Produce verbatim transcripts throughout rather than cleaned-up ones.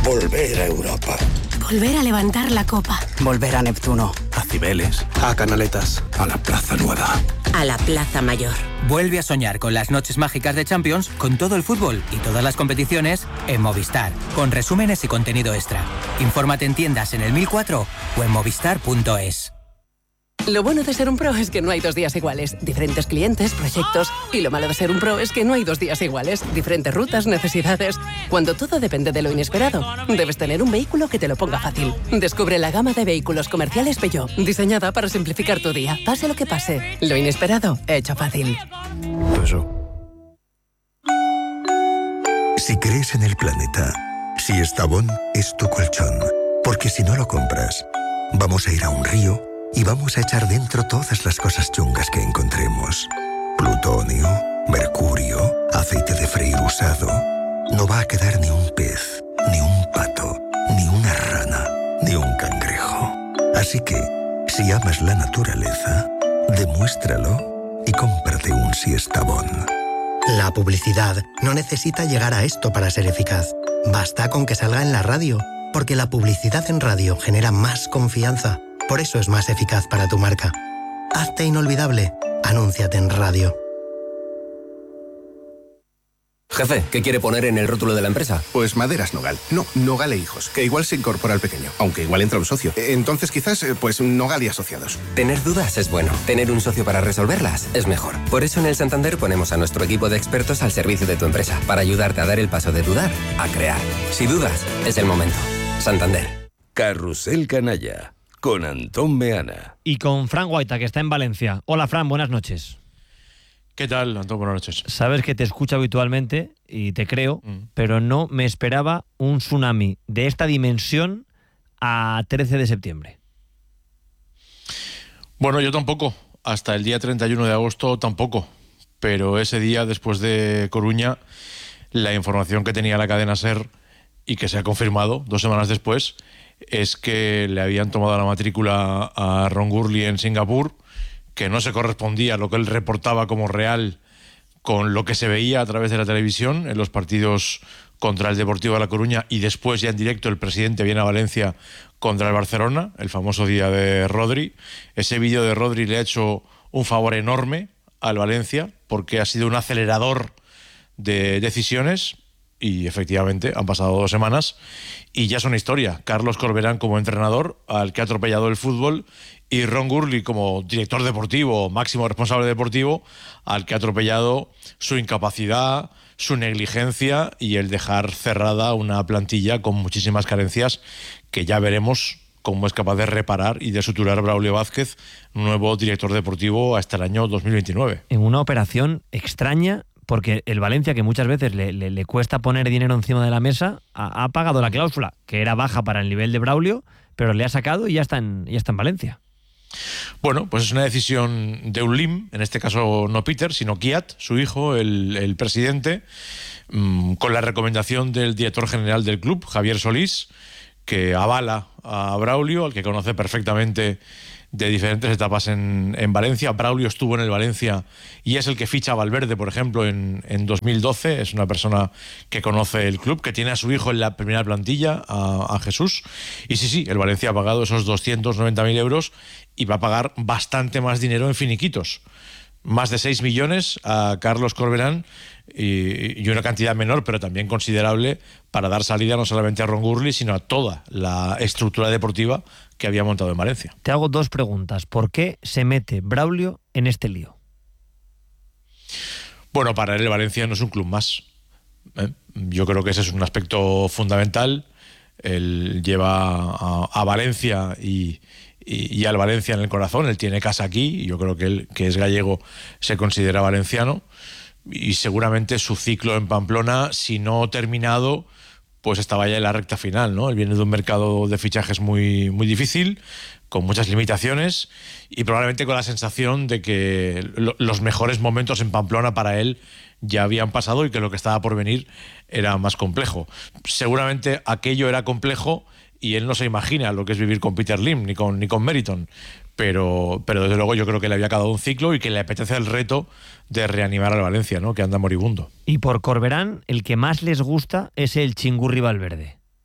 Volver a Europa. Volver a levantar la copa. Volver a Neptuno. A Cibeles. A Canaletas. A la Plaza Nueva. A la Plaza Mayor. Vuelve a soñar con las noches mágicas de Champions, con todo el fútbol y todas las competiciones en Movistar, con resúmenes y contenido extra. Infórmate en tiendas en el mil cuatro o en movistar punto es. Lo bueno de ser un pro es que no hay dos días iguales. Diferentes clientes, proyectos. Y lo malo de ser un pro es que no hay dos días iguales. Diferentes rutas, necesidades. Cuando todo depende de lo inesperado, debes tener un vehículo que te lo ponga fácil. Descubre la gama de vehículos comerciales Peugeot, diseñada para simplificar tu día. Pase lo que pase. Lo inesperado, hecho fácil. Eso. Si crees en el planeta, si Estavón es tu colchón. Porque si no lo compras, vamos a ir a un río y vamos a echar dentro todas las cosas chungas que encontremos. Plutonio, mercurio, aceite de freír usado. No va a quedar ni un pez, ni un pato, ni una rana, ni un cangrejo. Así que, si amas la naturaleza, demuéstralo y cómprate un Siestabón. La publicidad no necesita llegar a esto para ser eficaz. Basta con que salga en la radio, porque la publicidad en radio genera más confianza. Por eso es más eficaz para tu marca. Hazte inolvidable. Anúnciate en radio. Jefe, ¿qué quiere poner en el rótulo de la empresa? Pues Maderas Nogal. No, Nogal e Hijos, que igual se incorpora al pequeño, aunque igual entra un socio. Entonces quizás, pues Nogal y Asociados. Tener dudas es bueno. Tener un socio para resolverlas es mejor. Por eso en el Santander ponemos a nuestro equipo de expertos al servicio de tu empresa, para ayudarte a dar el paso de dudar a crear. Si dudas, es el momento. Santander. Carrusel Canalla. Con Antón Meana. Y con Fran Guaita, que está en Valencia. Hola, Fran, buenas noches. ¿Qué tal, Antón? Buenas noches. Sabes que te escucho habitualmente y te creo, mm. pero no me esperaba un tsunami de esta dimensión a trece de septiembre. Bueno, yo tampoco. Hasta el día treinta y uno de agosto tampoco. Pero ese día, después de Coruña, la información que tenía la cadena SER y que se ha confirmado dos semanas después es que le habían tomado la matrícula a Ron Gurley en Singapur, que no se correspondía a lo que él reportaba como real con lo que se veía a través de la televisión en los partidos contra el Deportivo de La Coruña, y después ya en directo el presidente viene a Valencia contra el Barcelona, el famoso día de Rodri. Ese vídeo de Rodri le ha hecho un favor enorme al Valencia porque ha sido un acelerador de decisiones. Y efectivamente han pasado dos semanas y ya es una historia. Carlos Corberán como entrenador, al que ha atropellado el fútbol, y Ron Gurley como director deportivo, máximo responsable deportivo, al que ha atropellado su incapacidad, su negligencia y el dejar cerrada una plantilla con muchísimas carencias que ya veremos cómo es capaz de reparar y de suturar Braulio Vázquez, nuevo director deportivo hasta el año dos mil veintinueve. En una operación extraña, porque el Valencia, que muchas veces le, le, le cuesta poner dinero encima de la mesa, ha, ha pagado la cláusula, que era baja para el nivel de Braulio, pero le ha sacado y ya está en, ya está en Valencia. Bueno, pues es una decisión de un L I M, en este caso no Peter, sino Kiat, su hijo, el, el presidente, mmm, con la recomendación del director general del club, Javier Solís, que avala a Braulio, al que conoce perfectamente de diferentes etapas en, en Valencia. Braulio estuvo en el Valencia y es el que ficha a Valverde, por ejemplo, en, en dos mil doce. Es una persona que conoce el club, que tiene a su hijo en la primera plantilla, a, a Jesús. Y sí, sí, el Valencia ha pagado esos doscientos noventa mil euros y va a pagar bastante más dinero en finiquitos. Más de seis millones a Carlos Corberán y, y una cantidad menor, pero también considerable, para dar salida no solamente a Ron Gurley, sino a toda la estructura deportiva que había montado en Valencia. Te hago dos preguntas. ¿Por qué se mete Braulio en este lío? Bueno, para él el Valencia no es un club más. ¿eh? Yo creo que ese es un aspecto fundamental. Él lleva a, a Valencia y, y, y al Valencia en el corazón. Él tiene casa aquí y yo creo que él, que es gallego, se considera valenciano. Y seguramente su ciclo en Pamplona, si no terminado, pues estaba ya en la recta final, ¿no? Él viene de un mercado de fichajes muy, muy difícil, con muchas limitaciones y probablemente con la sensación de que lo, los mejores momentos en Pamplona para él ya habían pasado y que lo que estaba por venir era más complejo. Seguramente aquello era complejo y él no se imagina lo que es vivir con Peter Lim ni con, ni con Meriton. Pero, pero desde luego yo creo que le había acabado un ciclo y que le apetece el reto de reanimar al Valencia, ¿no? Que anda moribundo. Y por Corberán, el que más les gusta es el Chingurri Valverde.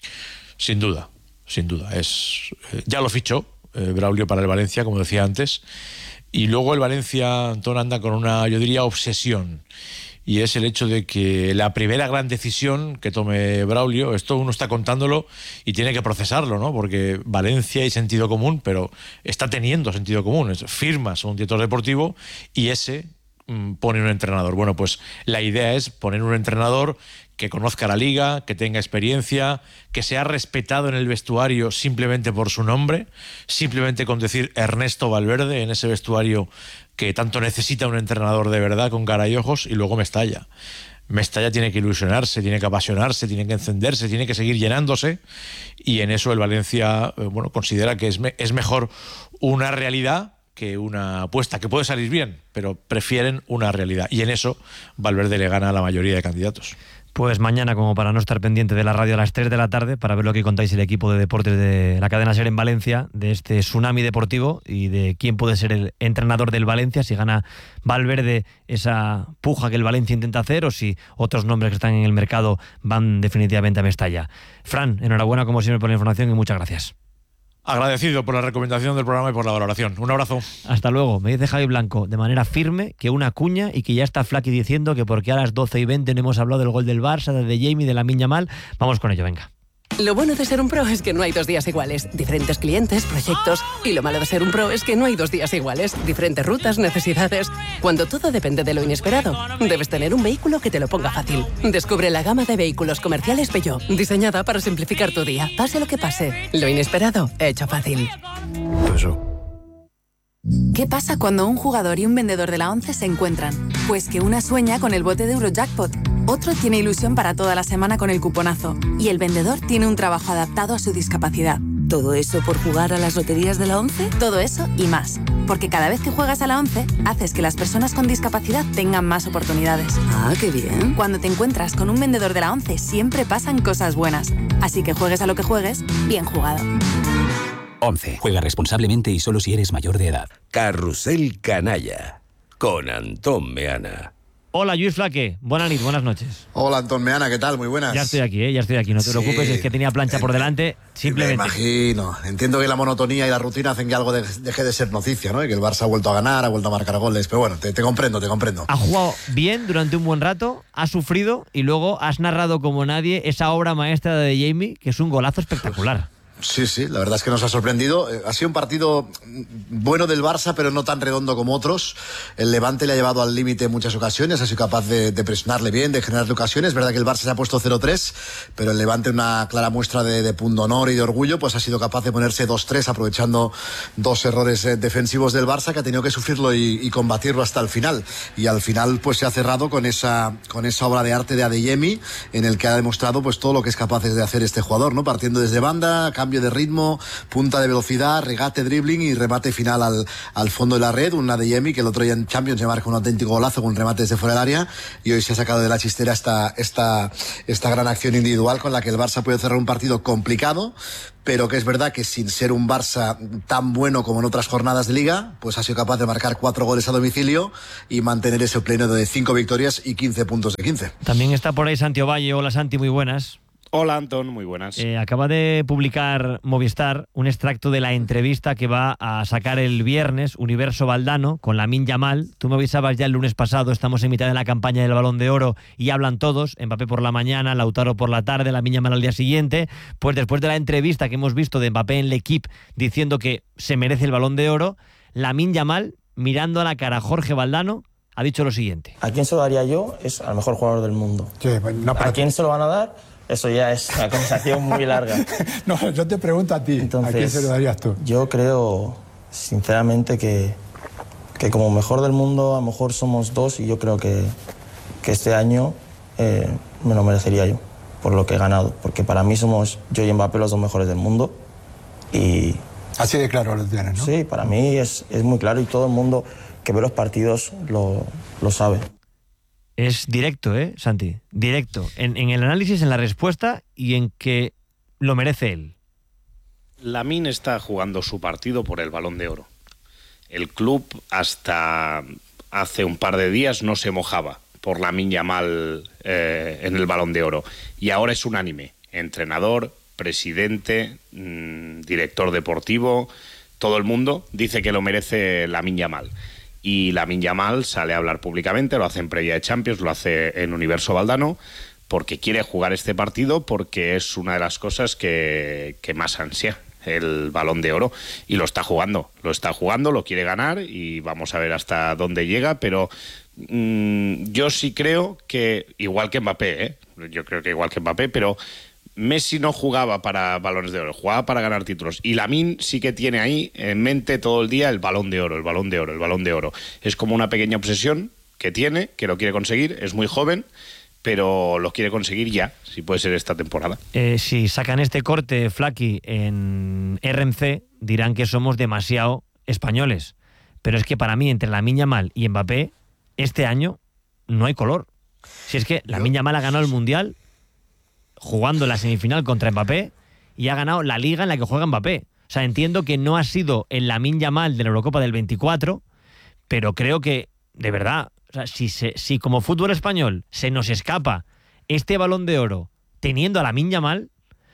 Sin duda, sin duda. Es, eh, ya lo fichó eh, Braulio para el Valencia, como decía antes. Y luego el Valencia, Antón, anda con una, yo diría, obsesión. Y es el hecho de que la primera gran decisión que tome Braulio, esto uno está contándolo y tiene que procesarlo, ¿no? Porque Valencia hay sentido común, pero está teniendo sentido común. Firmas un director deportivo y ese mmm, pone un entrenador. Bueno, pues la idea es poner un entrenador que conozca la liga, que tenga experiencia, que sea respetado en el vestuario simplemente por su nombre, simplemente con decir Ernesto Valverde en ese vestuario que tanto necesita un entrenador de verdad con cara y ojos, y luego Mestalla. Mestalla tiene que ilusionarse, tiene que apasionarse, tiene que encenderse, tiene que seguir llenándose, y en eso el Valencia bueno, considera que es, me, es mejor una realidad que una apuesta, que puede salir bien, pero prefieren una realidad, y en eso Valverde le gana a la mayoría de candidatos. Pues mañana, como para no estar pendiente de la radio a las tres de la tarde, para ver lo que contáis el equipo de deportes de la cadena SER en Valencia, de este tsunami deportivo y de quién puede ser el entrenador del Valencia, si gana Valverde esa puja que el Valencia intenta hacer o si otros nombres que están en el mercado van definitivamente a Mestalla. Fran, enhorabuena como siempre por la información y muchas gracias. Agradecido por la recomendación del programa y por la valoración. Un abrazo. Hasta luego. Me dice Javi Blanco de manera firme que una cuña y que ya está Flaky diciendo que porque a las doce y veinte no hemos hablado del gol del Barça, de Jamie, de Lamine Yamal. Vamos con ello, venga. Lo bueno de ser un pro es que no hay dos días iguales. Diferentes clientes, proyectos. Y lo malo de ser un pro es que no hay dos días iguales. Diferentes rutas, necesidades. Cuando todo depende de lo inesperado, debes tener un vehículo que te lo ponga fácil. Descubre la gama de vehículos comerciales Peugeot, diseñada para simplificar tu día. Pase lo que pase, lo inesperado, hecho fácil. Peugeot. ¿Qué pasa cuando un jugador y un vendedor de la ONCE se encuentran? Pues que una sueña con el bote de Eurojackpot, otro tiene ilusión para toda la semana con el cuponazo y el vendedor tiene un trabajo adaptado a su discapacidad. ¿Todo eso por jugar a las loterías de la ONCE? Todo eso y más. Porque cada vez que juegas a la ONCE, haces que las personas con discapacidad tengan más oportunidades. Ah, qué bien. Cuando te encuentras con un vendedor de la ONCE, siempre pasan cosas buenas. Así que juegues a lo que juegues, bien jugado. once. Juega responsablemente y solo si eres mayor de edad. Carrusel Canalla con Antón Meana. Hola, Lluís Flaque. Buenas noches, buenas noches. Hola, Antón Meana, ¿qué tal? Muy buenas. Ya estoy aquí, ¿eh? Ya estoy aquí. No te sí, preocupes, es que tenía plancha por delante. Simplemente. Me imagino. Entiendo que la monotonía y la rutina hacen que algo de, deje de ser noticia, ¿no? Y que el Barça ha vuelto a ganar, ha vuelto a marcar goles. Pero bueno, te, te comprendo, te comprendo. Ha jugado bien durante un buen rato, ha sufrido y luego has narrado como nadie esa obra maestra de Jamie, que es un golazo espectacular. Sí, sí, la verdad es que nos ha sorprendido. Ha sido un partido bueno del Barça, pero no tan redondo como otros. El Levante le ha llevado al límite en muchas ocasiones, ha sido capaz de, de presionarle bien, de generarle ocasiones. Es verdad que el Barça se ha puesto cero tres, pero el Levante, una clara muestra de, de pundonor y de orgullo, pues ha sido capaz de ponerse dos tres, aprovechando dos errores eh, defensivos del Barça, que ha tenido que sufrirlo y, y combatirlo hasta el final. Y al final pues se ha cerrado con esa, con esa obra de arte de Adeyemi, en el que ha demostrado pues todo lo que es capaz de hacer este jugador, ¿no? Partiendo desde banda, cambio de ritmo, punta de velocidad, regate, dribbling y remate final al, al fondo de la red. Un Adeyemi que el otro día en Champions se marca un auténtico golazo con un remate desde fuera del área, y hoy se ha sacado de la chistera esta, esta, esta gran acción individual con la que el Barça puede cerrar un partido complicado, pero que es verdad que sin ser un Barça tan bueno como en otras jornadas de Liga, pues ha sido capaz de marcar cuatro goles a domicilio y mantener ese pleno de cinco victorias y quince puntos de quince. También está por ahí Santi Ovalle. Hola, Santi, muy buenas. Hola, Antón, muy buenas. Eh, acaba de publicar Movistar un extracto de la entrevista que va a sacar el viernes Universo Valdano con Lamine Yamal. Tú me avisabas ya el lunes pasado, estamos en mitad de la campaña del Balón de Oro y hablan todos, Mbappé por la mañana, Lautaro por la tarde, Lamine Yamal al día siguiente. Pues después de la entrevista que hemos visto de Mbappé en L'Equipe diciendo que se merece el Balón de Oro, Lamine Yamal, mirando a la cara a Jorge Valdano, ha dicho lo siguiente. ¿A quién se lo daría yo? Es al mejor jugador del mundo. Sí, no, ¿A quién se lo van a dar? Eso ya es una conversación muy larga. No, yo te pregunto a ti, Entonces, ¿a quién se lo darías tú? Yo creo, sinceramente, que, que como mejor del mundo, a lo mejor somos dos, y yo creo que, que este año eh, me lo merecería yo, por lo que he ganado. Porque para mí somos yo y Mbappé los dos mejores del mundo. Y así de claro lo tienes, ¿no? Sí, para mí es, es muy claro, y todo el mundo que ve los partidos lo, lo sabe. Es directo, ¿eh, Santi? Directo. En, en el análisis, en la respuesta y en que lo merece él. Lamine está jugando su partido por el Balón de Oro. El club hasta hace un par de días no se mojaba por Lamine Yamal eh, en el Balón de Oro. Y ahora es unánime. Entrenador, presidente, mmm, director deportivo, todo el mundo dice que lo merece Lamine Yamal. Y Lamine Yamal sale a hablar públicamente, lo hace en previa de Champions, lo hace en Universo Valdano, porque quiere jugar este partido, porque es una de las cosas que, que más ansia, el Balón de Oro, y lo está jugando, lo está jugando, lo quiere ganar y vamos a ver hasta dónde llega, pero mmm, yo sí creo que, igual que Mbappé, ¿eh? yo creo que igual que Mbappé, pero Messi no jugaba para Balones de Oro, jugaba para ganar títulos. Y Lamine sí que tiene ahí en mente todo el día el Balón de Oro, el Balón de Oro, el Balón de Oro. Es como una pequeña obsesión que tiene, que lo quiere conseguir, es muy joven, pero lo quiere conseguir ya, si puede ser esta temporada. Eh, si sacan este corte, Flaky, en R M C, dirán que somos demasiado españoles. Pero es que para mí, entre Lamine Yamal y Mbappé, este año no hay color. Si es que Lamine Yamal ha ganado el Mundial jugando la semifinal contra Mbappé y ha ganado la Liga en la que juega Mbappé. O sea, entiendo que no ha sido el Lamine Yamal de la Eurocopa del veinticuatro, pero creo que, de verdad, o sea, si, se, si como fútbol español se nos escapa este Balón de Oro teniendo a Lamine Yamal,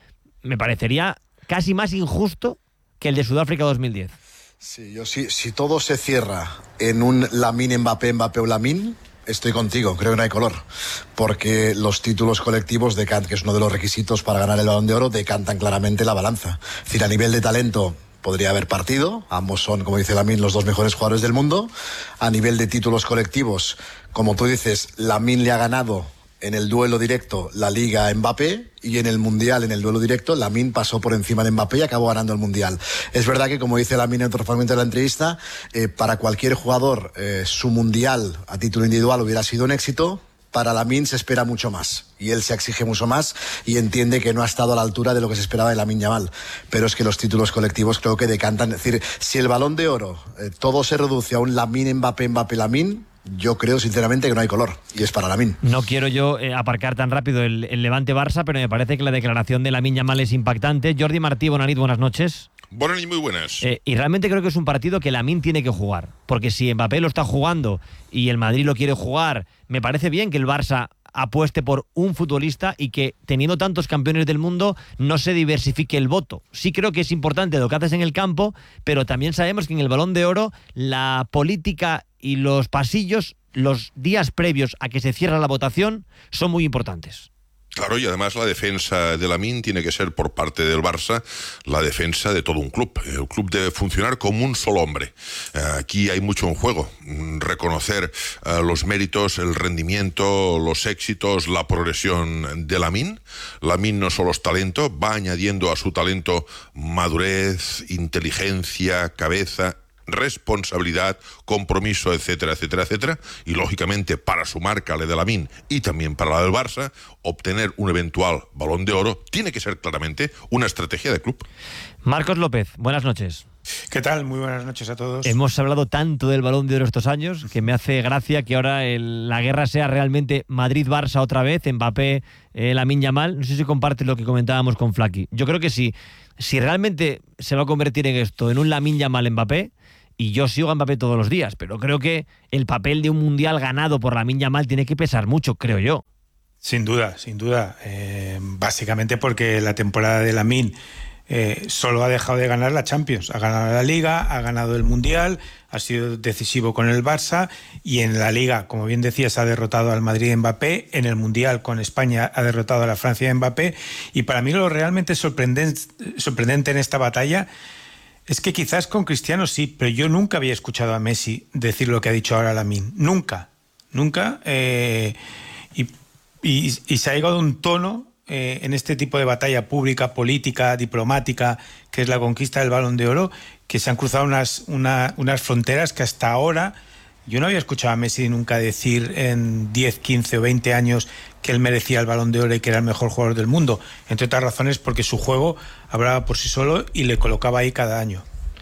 me parecería casi más injusto que el de Sudáfrica dos mil diez. Sí, yo sí, si todo se cierra en un Lamine Mbappé, Mbappé o Lamine, estoy contigo, creo que no hay color, porque los títulos colectivos decantan, que es uno de los requisitos para ganar el Balón de Oro, decantan claramente la balanza. Es decir, a nivel de talento podría haber partido, ambos son, como dice Lamine, los dos mejores jugadores del mundo. A nivel de títulos colectivos, como tú dices, Lamine le ha ganado en el duelo directo la Liga a Mbappé, y en el Mundial, en el duelo directo, Lamine pasó por encima de Mbappé y acabó ganando el Mundial. Es verdad que, como dice Lamine en otro fragmento de la entrevista, eh, para cualquier jugador eh, su Mundial a título individual hubiera sido un éxito. Para Lamine se espera mucho más y él se exige mucho más y entiende que no ha estado a la altura de lo que se esperaba de Lamine Yamal, pero es que los títulos colectivos creo que decantan. Es decir, si el Balón de Oro eh, todo se reduce a un Lamine Mbappé Mbappé Lamine, yo creo sinceramente que no hay color y es para Lamine. No quiero yo eh, aparcar tan rápido el, el Levante Barça, pero me parece que la declaración de Lamine Yamal es impactante. Jordi Martí, Bonanit, buenas noches. Buenas y muy buenas. Eh, y realmente creo que es un partido que Lamine tiene que jugar, porque si Mbappé lo está jugando y el Madrid lo quiere jugar, me parece bien que el Barça apueste por un futbolista y que, teniendo tantos campeones del mundo, no se diversifique el voto. Sí creo que es importante lo que haces en el campo, pero también sabemos que en el Balón de Oro la política y los pasillos, los días previos a que se cierre la votación, son muy importantes. Claro, y además la defensa de Lamine tiene que ser por parte del Barça la defensa de todo un club. El club debe funcionar como un solo hombre. Aquí hay mucho en juego. Reconocer los méritos, el rendimiento, los éxitos, la progresión de Lamine. Lamine no solo es talento, va añadiendo a su talento madurez, inteligencia, cabeza, responsabilidad, compromiso, etcétera, etcétera, etcétera, y lógicamente para su marca, la de Lamine, y también para la del Barça, obtener un eventual Balón de Oro tiene que ser claramente una estrategia de club. Marcos López, buenas noches. ¿Qué tal? Muy buenas noches a todos. Hemos hablado tanto del Balón de Oro estos años que me hace gracia que ahora el, la guerra sea realmente Madrid-Barça otra vez, Mbappé, eh, Lamine Yamal. No sé si compartes lo que comentábamos con Flaky. Yo creo que sí. Si realmente se va a convertir en esto, en un Lamine Yamal-Mbappé, y yo sigo a Mbappé todos los días, pero creo que el papel de un Mundial ganado por Lamine Yamal tiene que pesar mucho, creo yo. Sin duda, sin duda. Eh, básicamente porque la temporada de Lamine eh, solo ha dejado de ganar la Champions. Ha ganado la Liga, ha ganado el Mundial, ha sido decisivo con el Barça, y en la Liga, como bien decías, ha derrotado al Madrid de Mbappé. En el Mundial con España ha derrotado a la Francia de Mbappé. Y para mí lo realmente sorprendente, sorprendente en esta batalla es que quizás con Cristiano sí, pero yo nunca había escuchado a Messi decir lo que ha dicho ahora Lamine. Nunca, nunca. Eh, y, y, y se ha llegado a un tono eh, en este tipo de batalla pública, política, diplomática, que es la conquista del Balón de Oro, que se han cruzado unas, una, unas fronteras que hasta ahora yo no había escuchado a Messi nunca decir en diez, quince o veinte años que él merecía el Balón de Oro y que era el mejor jugador del mundo. Entre otras razones porque su juego hablaba por sí solo y le colocaba ahí cada año.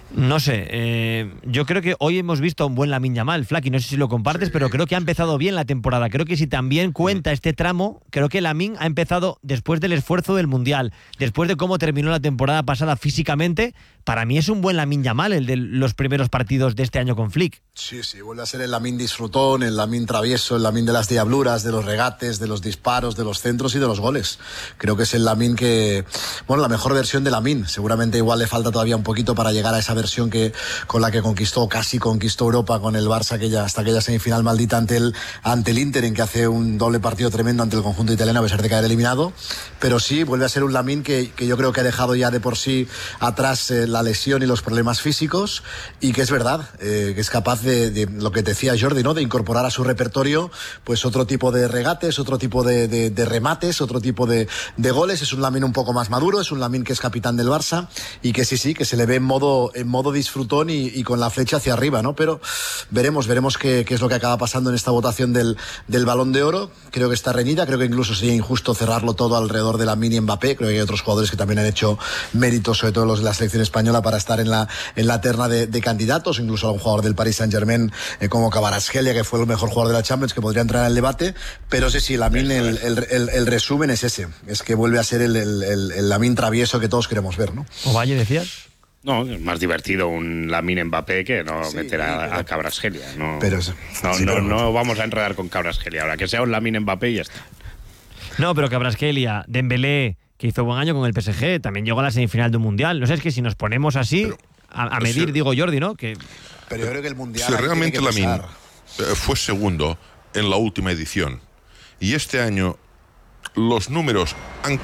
No sé, eh, yo creo que hoy hemos visto un buen Lamine Yamal, Flaky, no sé si lo compartes, sí. pero creo que ha empezado bien la temporada. Creo que si también cuenta este tramo, creo que Lamine ha empezado después del esfuerzo del Mundial, después de cómo terminó la temporada pasada físicamente. Para mí es un buen Lamine Yamal el de los primeros partidos de este año con Flick. Sí, sí, vuelve a ser el Lamine disfrutón, el Lamine travieso, el Lamine de las diabluras, de los regates, de los disparos, de los centros y de los goles. Creo que es el Lamine que, bueno, la mejor versión de Lamine. Seguramente igual le falta todavía un poquito para llegar a esa versión que con la que conquistó, casi conquistó Europa con el Barça aquella, hasta aquella semifinal maldita ante el, ante el Inter, en que hace un doble partido tremendo ante el conjunto italiano a pesar de caer eliminado. Pero sí, vuelve a ser un Lamine que, que yo creo que ha dejado ya de por sí atrás eh, la lesión y los problemas físicos, y que es verdad, eh, que es capaz de, de lo que decía Jordi, ¿no? De incorporar a su repertorio pues otro tipo de regates, otro tipo de, de, de remates, otro tipo de, de goles. Es un Lamine un poco más maduro, es un Lamine que es capitán del Barça y que sí, sí, que se le ve en modo, en modo disfrutón y, y con la flecha hacia arriba, ¿no? Pero veremos, veremos qué, qué es lo que acaba pasando en esta votación del, del Balón de Oro. Creo que está reñida, creo que incluso sería injusto cerrarlo todo alrededor de Lamine y Mbappé. Creo que hay otros jugadores que también han hecho méritos, sobre todo los de la selección española, para estar en la, en la terna de, de candidatos, incluso a un jugador del Paris Saint-Germain eh, como Kvaratskhelia, que fue el mejor jugador de la Champions, que podría entrar en el debate. Pero sí, sí, Lamine, el, el, el, el resumen es ese, es que vuelve a ser el, el, el, el Lamine travieso que todos queremos ver, ¿no? Ovalle, decías. No, es más divertido un Lamine Mbappé que no sí, meter a, pero, a Kvaratskhelia. No, pero, no, sí, no, pero, no vamos a enredar con Kvaratskhelia ahora, que sea un Lamine Mbappé y ya está. No, pero Kvaratskhelia, Dembélé, que hizo buen año con el P S G, también llegó a la semifinal de un Mundial. No sé, es que si nos ponemos así, pero, a, a medir, sí, digo Jordi, ¿no? Que... Pero yo creo que el Mundial... Si realmente Lamine fue segundo en la última edición y este año los números han,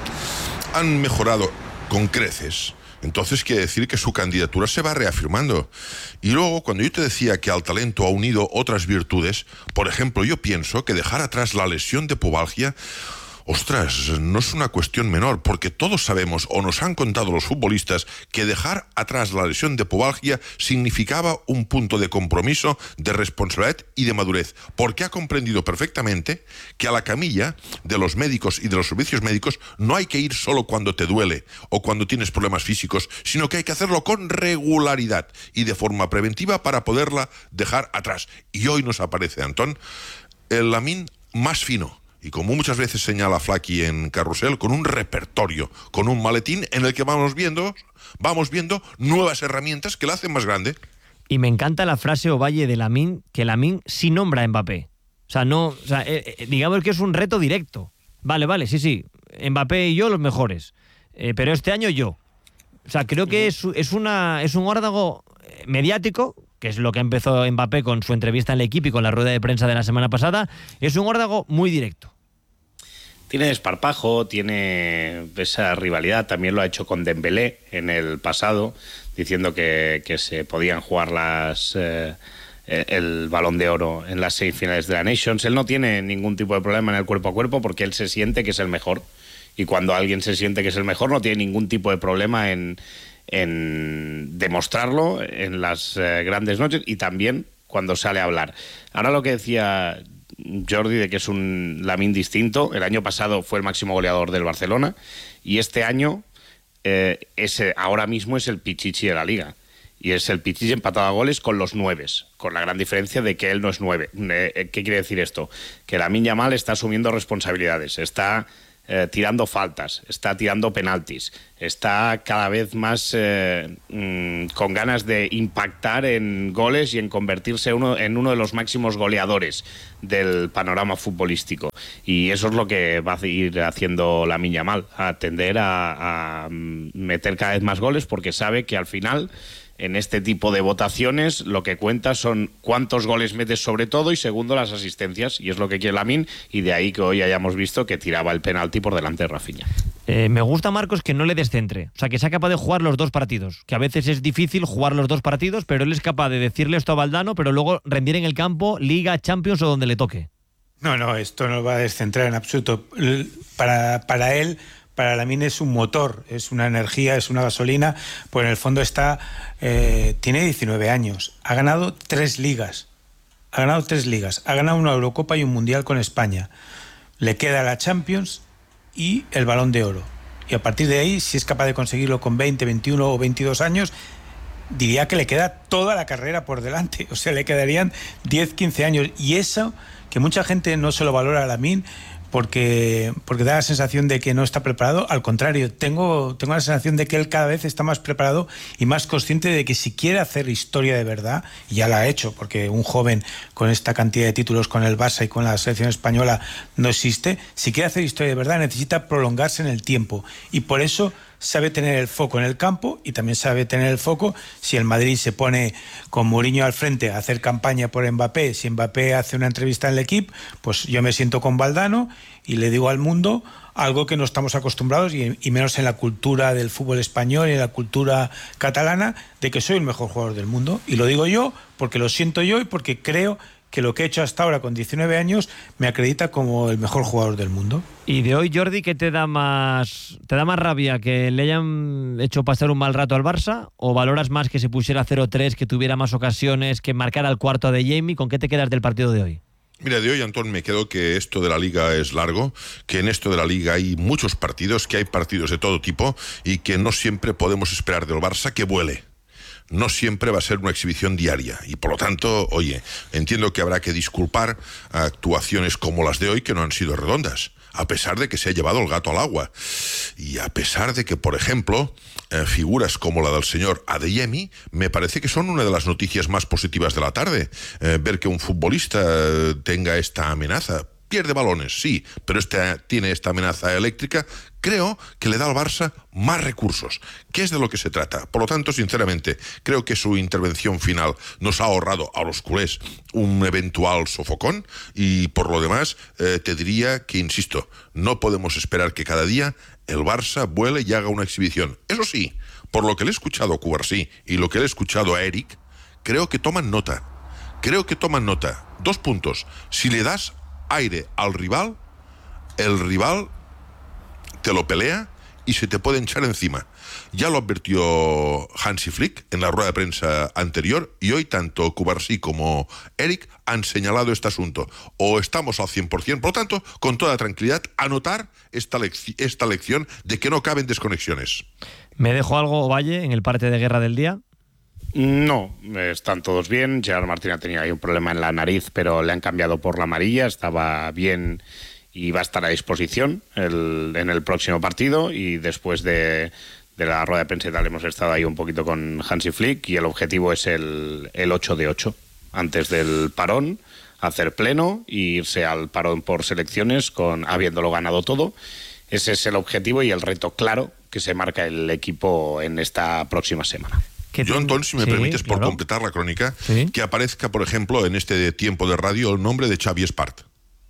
han mejorado con creces, entonces quiere decir que su candidatura se va reafirmando. Y luego, cuando yo te decía que al talento ha unido otras virtudes, por ejemplo, yo pienso que dejar atrás la lesión de pubalgia, ostras, no es una cuestión menor, porque todos sabemos, o nos han contado los futbolistas, que dejar atrás la lesión de pubalgia significaba un punto de compromiso, de responsabilidad y de madurez, porque ha comprendido perfectamente que a la camilla de los médicos y de los servicios médicos no hay que ir solo cuando te duele o cuando tienes problemas físicos, sino que hay que hacerlo con regularidad y de forma preventiva para poderla dejar atrás. Y hoy nos aparece, Antón, el Lamine más fino, y como muchas veces señala Flaky en Carrusel, con un repertorio, con un maletín en el que vamos viendo, vamos viendo nuevas herramientas que la hacen más grande. Y me encanta la frase Ovalle de Lamine, que Lamine sí nombra a Mbappé. O sea, no, o sea, eh, eh, digamos que es un reto directo. Vale, vale, sí, sí, Mbappé y yo los mejores, eh, pero este año yo. O sea, creo que es, es, una, es un órdago mediático, que es lo que empezó Mbappé con su entrevista en el equipo y con la rueda de prensa de la semana pasada. Es un órdago muy directo. Tiene desparpajo, tiene esa rivalidad, también lo ha hecho con Dembélé en el pasado, diciendo que, que se podían jugar las eh, el Balón de Oro en las semifinales de la Nations. Él no tiene ningún tipo de problema en el cuerpo a cuerpo porque él se siente que es el mejor, y cuando alguien se siente que es el mejor no tiene ningún tipo de problema en, en demostrarlo en las eh, grandes noches y también cuando sale a hablar. Ahora lo que decía Jordi de que es un Lamine distinto, el año pasado fue el máximo goleador del Barcelona y este año eh, ese, ahora mismo es el pichichi de la Liga y es el pichichi empatado a goles con los nueves, con la gran diferencia de que él no es nueve. Eh, ¿qué quiere decir esto? Que Lamine Yamal está asumiendo responsabilidades, está Eh, tirando faltas, está tirando penaltis, está cada vez más eh, mmm, con ganas de impactar en goles y en convertirse uno, en uno de los máximos goleadores del panorama futbolístico. Y eso es lo que va a ir haciendo Lamine Yamal, a tender a, a meter cada vez más goles, porque sabe que al final, en este tipo de votaciones, lo que cuenta son cuántos goles metes sobre todo y segundo las asistencias, y es lo que quiere Lamine, y de ahí que hoy hayamos visto que tiraba el penalti por delante de Rafinha. Eh, me gusta, Marcos, que no le descentre, o sea, que sea capaz de jugar los dos partidos, que a veces es difícil jugar los dos partidos, pero él es capaz de decirle esto a Valdano, pero luego rendir en el campo, Liga, Champions o donde le toque. No, no, esto no va a descentrar en absoluto. Para, para él... Para Lamine es un motor, es una energía, es una gasolina, pues en el fondo está, eh, tiene diecinueve años, ha ganado tres ligas, ha ganado tres ligas, ha ganado una Eurocopa y un Mundial con España, le queda la Champions y el Balón de Oro, y a partir de ahí, si es capaz de conseguirlo con veinte, veintiuno o veintidós años, diría que le queda toda la carrera por delante. O sea, le quedarían diez, quince años. Y eso, que mucha gente no se lo valora a Lamine, porque, porque da la sensación de que no está preparado. Al contrario, tengo, tengo la sensación de que él cada vez está más preparado y más consciente de que si quiere hacer historia de verdad, y ya la ha hecho, porque un joven con esta cantidad de títulos con el Barça y con la selección española no existe, si quiere hacer historia de verdad necesita prolongarse en el tiempo, y por eso sabe tener el foco en el campo y también sabe tener el foco si el Madrid se pone con Mourinho al frente a hacer campaña por Mbappé. Si Mbappé hace una entrevista en el equipo, pues yo me siento con Valdano y le digo al mundo algo que no estamos acostumbrados, y, y menos en la cultura del fútbol español y en la cultura catalana, de que soy el mejor jugador del mundo. Y lo digo yo porque lo siento yo y porque creo que lo que he hecho hasta ahora con diecinueve años me acredita como el mejor jugador del mundo. Y de hoy, Jordi, ¿qué te da más te da más rabia? ¿Que le hayan hecho pasar un mal rato al Barça? ¿O valoras más que se pusiera cero tres, que tuviera más ocasiones, que marcara el cuarto a De Jamie? ¿Con qué te quedas del partido de hoy? Mira, de hoy, Antón, me quedo que esto de la Liga es largo, que en esto de la Liga hay muchos partidos, que hay partidos de todo tipo y que no siempre podemos esperar del Barça que vuele. No siempre va a ser una exhibición diaria y por lo tanto, oye, entiendo que habrá que disculpar actuaciones como las de hoy que no han sido redondas, a pesar de que se ha llevado el gato al agua y a pesar de que, por ejemplo, eh, figuras como la del señor Adeyemi me parece que son una de las noticias más positivas de la tarde. Eh, ver que un futbolista eh, tenga esta amenaza. Pierde balones, sí, pero este, tiene esta amenaza eléctrica, creo que le da al Barça más recursos, que es de lo que se trata. Por lo tanto, sinceramente, creo que su intervención final nos ha ahorrado a los culés un eventual sofocón y por lo demás eh, te diría que, insisto, no podemos esperar que cada día el Barça vuele y haga una exhibición. Eso sí, por lo que le he escuchado a Cubarsí y lo que le he escuchado a Eric, creo que toman nota. Creo que toman nota. Dos puntos. Si le das aire al rival, el rival te lo pelea y se te puede echar encima. Ya lo advirtió Hansi Flick en la rueda de prensa anterior y hoy tanto Cubarsí como Eric han señalado este asunto. O estamos al cien por ciento, por lo tanto, con toda tranquilidad, anotar esta, lec- esta lección de que no caben desconexiones. ¿Me dejo algo, Valle, en el parte de guerra del día? No, están todos bien. Gerard Martín ha tenido ahí un problema en la nariz, pero le han cambiado por la amarilla, estaba bien y va a estar a disposición el, en el próximo partido. Y después de, de la rueda de prensa y tal, hemos estado ahí un poquito con Hansi Flick y el objetivo es el, el ocho de ocho, antes del parón, hacer pleno e irse al parón por selecciones con habiéndolo ganado todo. Ese es el objetivo y el reto claro que se marca el equipo en esta próxima semana. Yo, Antón, si me sí, permites, claro. por completar la crónica, sí. que aparezca, por ejemplo, en este tiempo de radio el nombre de Xavi Espart.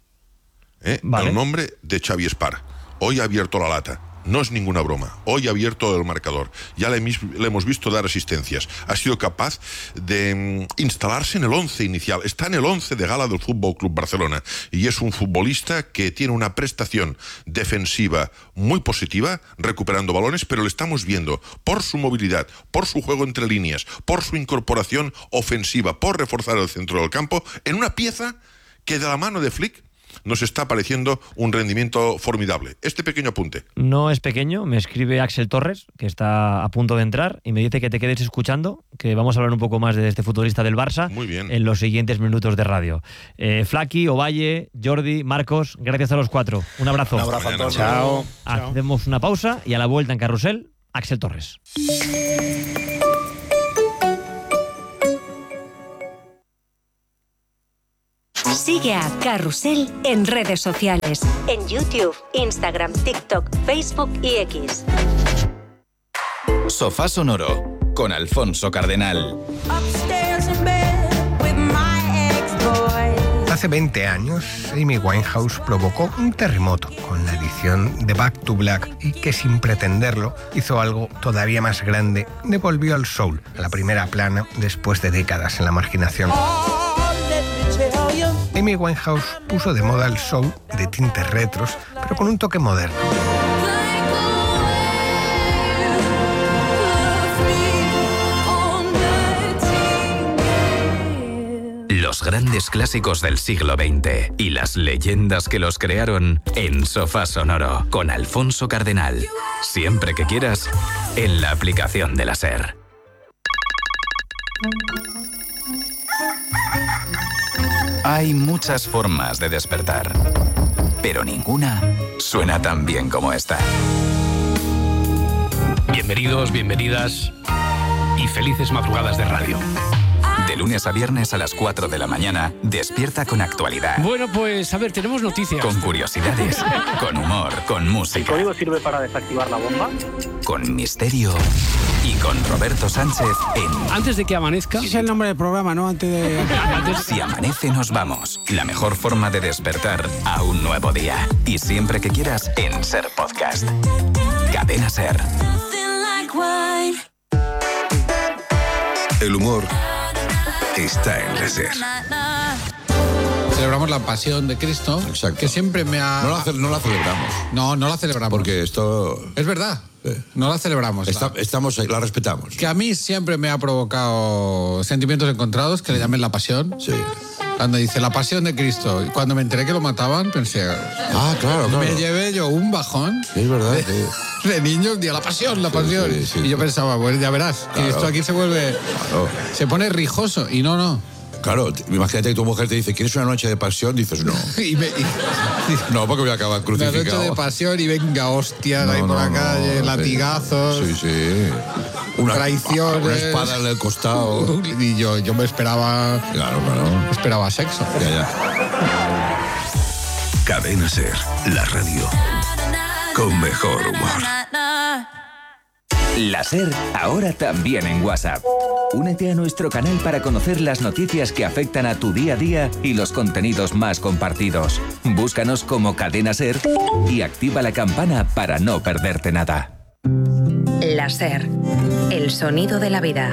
¿Eh? Vale. El nombre de Xavi Espart. Hoy ha abierto la lata. No es ninguna broma. Hoy ha abierto el marcador. Ya le, le hemos visto dar asistencias. Ha sido capaz de mm, instalarse en el once inicial. Está en el once de gala del Fútbol Club Barcelona. Y es un futbolista que tiene una prestación defensiva muy positiva, recuperando balones, pero le estamos viendo por su movilidad, por su juego entre líneas, por su incorporación ofensiva, por reforzar el centro del campo, en una pieza que de la mano de Flick nos está pareciendo un rendimiento formidable. Este pequeño apunte. No es pequeño, me escribe Axel Torres, que está a punto de entrar, y me dice que te quedes escuchando, que vamos a hablar un poco más de este futbolista del Barça. Muy bien. En los siguientes minutos de radio. Eh, Flaki, Ovalle, Jordi, Marcos, gracias a los cuatro. Un abrazo. Un abrazo a todos. Chao. Hacemos una pausa y a la vuelta en Carrusel, Axel Torres. Sigue a Carrusel en redes sociales. En YouTube, Instagram, TikTok, Facebook y X. Sofá Sonoro con Alfonso Cardenal. Hace veinte años, Amy Winehouse provocó un terremoto con la edición de Back to Black y que sin pretenderlo hizo algo todavía más grande, devolvió al soul a la primera plana después de décadas en la marginación. Amy Winehouse puso de moda el soul de tintes retros, pero con un toque moderno. Los grandes clásicos del siglo veinte y las leyendas que los crearon en Sofá Sonoro con Alfonso Cardenal. Siempre que quieras, en la aplicación de la SER. Hay muchas formas de despertar, pero ninguna suena tan bien como esta. Bienvenidos, bienvenidas y felices madrugadas de radio. De lunes a viernes a las cuatro de la mañana, despierta con actualidad. Bueno, pues a ver, tenemos noticias. Con curiosidades, con humor, con música. ¿El código sirve para desactivar la bomba? Con misterio y con Roberto Sánchez en... Antes de que amanezca... Sí, es el nombre del programa, ¿no? Antes de... Antes... Si amanece, nos vamos. La mejor forma de despertar a un nuevo día. Y siempre que quieras, en Ser Podcast. Cadena Ser. El humor está en la Ser. Celebramos la pasión de Cristo. Exacto. Que siempre me ha... No la, ce- no la celebramos. No, no la celebramos. Porque esto... Es verdad. Eh. No la celebramos. Está, la... Estamos, la respetamos. Que a mí siempre me ha provocado sentimientos encontrados, que le llamen la pasión. Sí. Cuando dice la pasión de Cristo. Y cuando me enteré que lo mataban, pensé... Ah, claro, claro. Me llevé yo un bajón. Sí, es verdad. De, sí. de niño, un día, la pasión, la sí, pasión. Sí, sí, y yo sí. pensaba, bueno, ya verás, Claro. que esto aquí se vuelve... Claro. Se pone rijoso. Y no, no. Claro, imagínate que tu mujer te dice, ¿quieres una noche de pasión? Dices, no. y me, y... No, porque voy a acabar crucificado. Una noche de pasión y venga, hostias, no, ahí por no, la no, calle, no, latigazos, sí, sí. Una, traiciones. Una espada en el costado. Y yo, yo me esperaba... Claro, claro. Esperaba sexo. Ya, ya. Cadena Ser, la radio con mejor humor. La Ser, ahora también en WhatsApp. Únete a nuestro canal para conocer las noticias que afectan a tu día a día y los contenidos más compartidos. Búscanos como Cadena Ser y activa la campana para no perderte nada. La Ser, el sonido de la vida.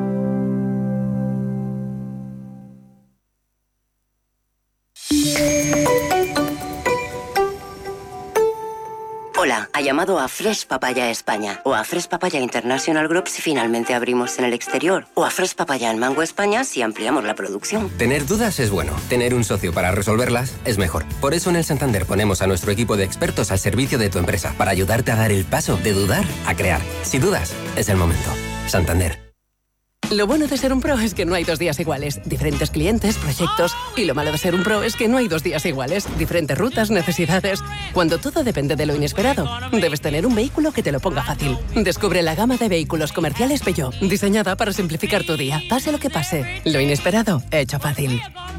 Hola, ha llamado a Fresh Papaya España o a Fresh Papaya International Group si finalmente abrimos en el exterior o a Fresh Papaya en Mango España si ampliamos la producción. Tener dudas es bueno. Tener un socio para resolverlas es mejor. Por eso en el Santander ponemos a nuestro equipo de expertos al servicio de tu empresa para ayudarte a dar el paso de dudar a crear. Si dudas, es el momento. Santander. Lo bueno de ser un pro es que no hay dos días iguales. Diferentes clientes, proyectos. Y lo malo de ser un pro es que no hay dos días iguales. Diferentes rutas, necesidades. Cuando todo depende de lo inesperado, debes tener un vehículo que te lo ponga fácil. Descubre la gama de vehículos comerciales Peugeot, diseñada para simplificar tu día. Pase lo que pase, lo inesperado, hecho fácil.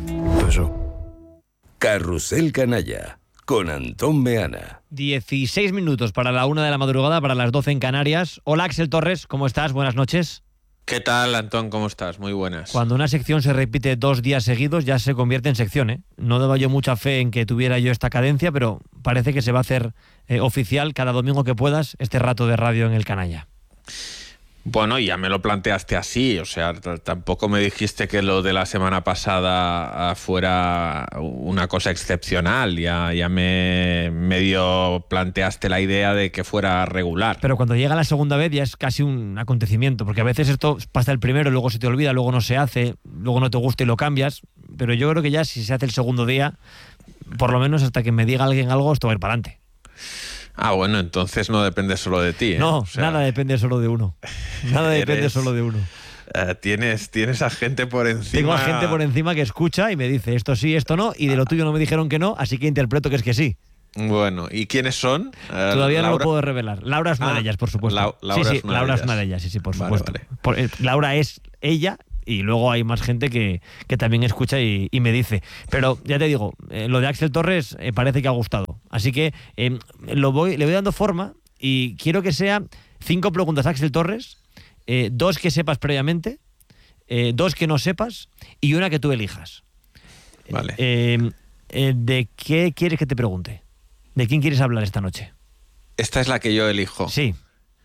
Carrusel Canalla con Antón Meana. dieciséis minutos para la una de la madrugada, para las doce en Canarias. Hola, Axel Torres, ¿cómo estás? Buenas noches. ¿Qué tal, Antón? ¿Cómo estás? Muy buenas. Cuando una sección se repite dos días seguidos ya se convierte en sección, ¿eh? No daba yo mucha fe en que tuviera yo esta cadencia, pero parece que se va a hacer eh, oficial cada domingo que puedas este rato de radio en el Canalla. Bueno, ya me lo planteaste así, o sea, t- tampoco me dijiste que lo de la semana pasada ah, fuera una cosa excepcional, ya, ya me medio planteaste la idea de que fuera regular. Pero cuando llega la segunda vez ya es casi un acontecimiento, porque a veces esto pasa el primero, luego se te olvida, luego no se hace, luego no te gusta y lo cambias, pero yo creo que ya si se hace el segundo día, por lo menos hasta que me diga alguien algo, esto va a ir para adelante. Ah, bueno, entonces no depende solo de ti, ¿eh? No, O sea, nada depende solo de uno. Nada depende eres- solo de uno. eh, tienes, tienes a gente por encima. Tengo a gente por encima que escucha y me dice esto sí, esto no, y de lo tuyo no me dijeron que no, así que interpreto que es que sí. Bueno, ¿y quiénes son? Eh, Todavía no lo Laura- puedo revelar. Laura es una Ah, de ellas, por supuesto. Lau- Laura sí, sí, es una de Laura es ellas. una de ellas, sí, sí, por Vale, supuesto. vale. Por- eh, Laura es ella y luego hay más gente que, que también escucha y, y me dice. Pero ya te digo, eh, lo de Axel Torres eh, parece que ha gustado. Así que eh, lo voy, le voy dando forma y quiero que sea cinco preguntas a Axel Torres, eh, dos que sepas previamente, eh, dos que no sepas y una que tú elijas. Vale. Eh, eh, ¿De qué quieres que te pregunte? ¿De quién quieres hablar esta noche? Esta es la que yo elijo. Sí.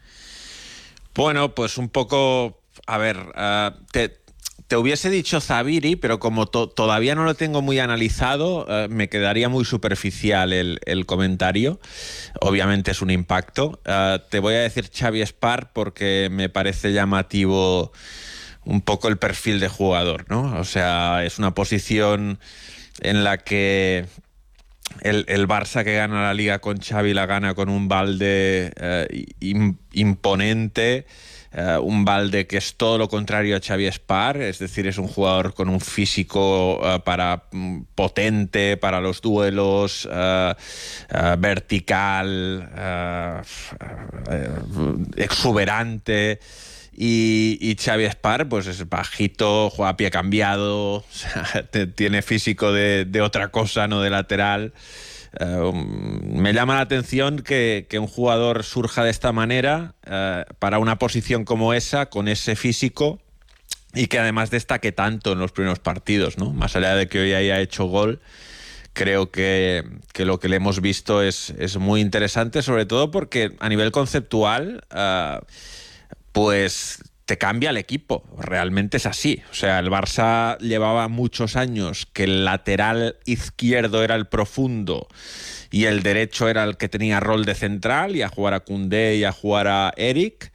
Bueno, pues un poco, a ver, uh, te, te hubiese dicho Zabiri, pero como to, todavía no lo tengo muy analizado, uh, me quedaría muy superficial el, el comentario. Obviamente es un impacto. Uh, te voy a decir Xavi Espar porque me parece llamativo un poco el perfil de jugador, ¿no? O sea, es una posición en la que el, el Barça que gana la Liga con Xavi la gana con un Valde eh, im, imponente, eh, un Valde que es todo lo contrario a Xavi Espar, es decir, es un jugador con un físico eh, para potente para los duelos, eh, eh, vertical, eh, eh, exuberante. Y, y Xavi Espar, pues es bajito, juega a pie cambiado, o sea, te, tiene físico de, de otra cosa, no de lateral. Uh, me llama la atención que, que un jugador surja de esta manera uh, para una posición como esa, con ese físico, y que además destaque tanto en los primeros partidos, ¿no? Más allá de que hoy haya hecho gol, creo que, que lo que le hemos visto es, es muy interesante, sobre todo porque a nivel conceptual... Uh, pues te cambia el equipo, realmente es así. O sea, el Barça llevaba muchos años que el lateral izquierdo era el profundo y el derecho era el que tenía rol de central, y a jugar a Koundé y a jugar a Eric.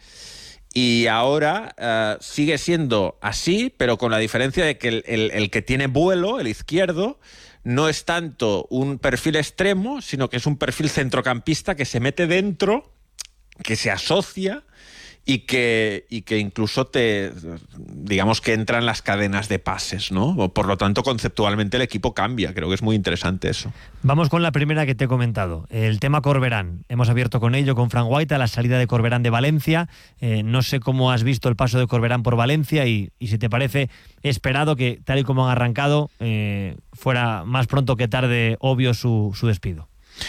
Y ahora uh, sigue siendo así, pero con la diferencia de que el, el, el que tiene vuelo, el izquierdo, no es tanto un perfil extremo, sino que es un perfil centrocampista que se mete dentro, que se asocia y que, y que incluso te, digamos que entra en las cadenas de pases, ¿no? Por lo tanto, conceptualmente el equipo cambia. Creo que es muy interesante eso. Vamos con la primera que te he comentado, el tema Corberán. Hemos abierto con ello, con Fran Guaita, la salida de Corberán de Valencia. Eh, no sé cómo has visto el paso de Corberán por Valencia y, y si te parece esperado que, tal y como han arrancado, eh, fuera más pronto que tarde obvio su, su despido.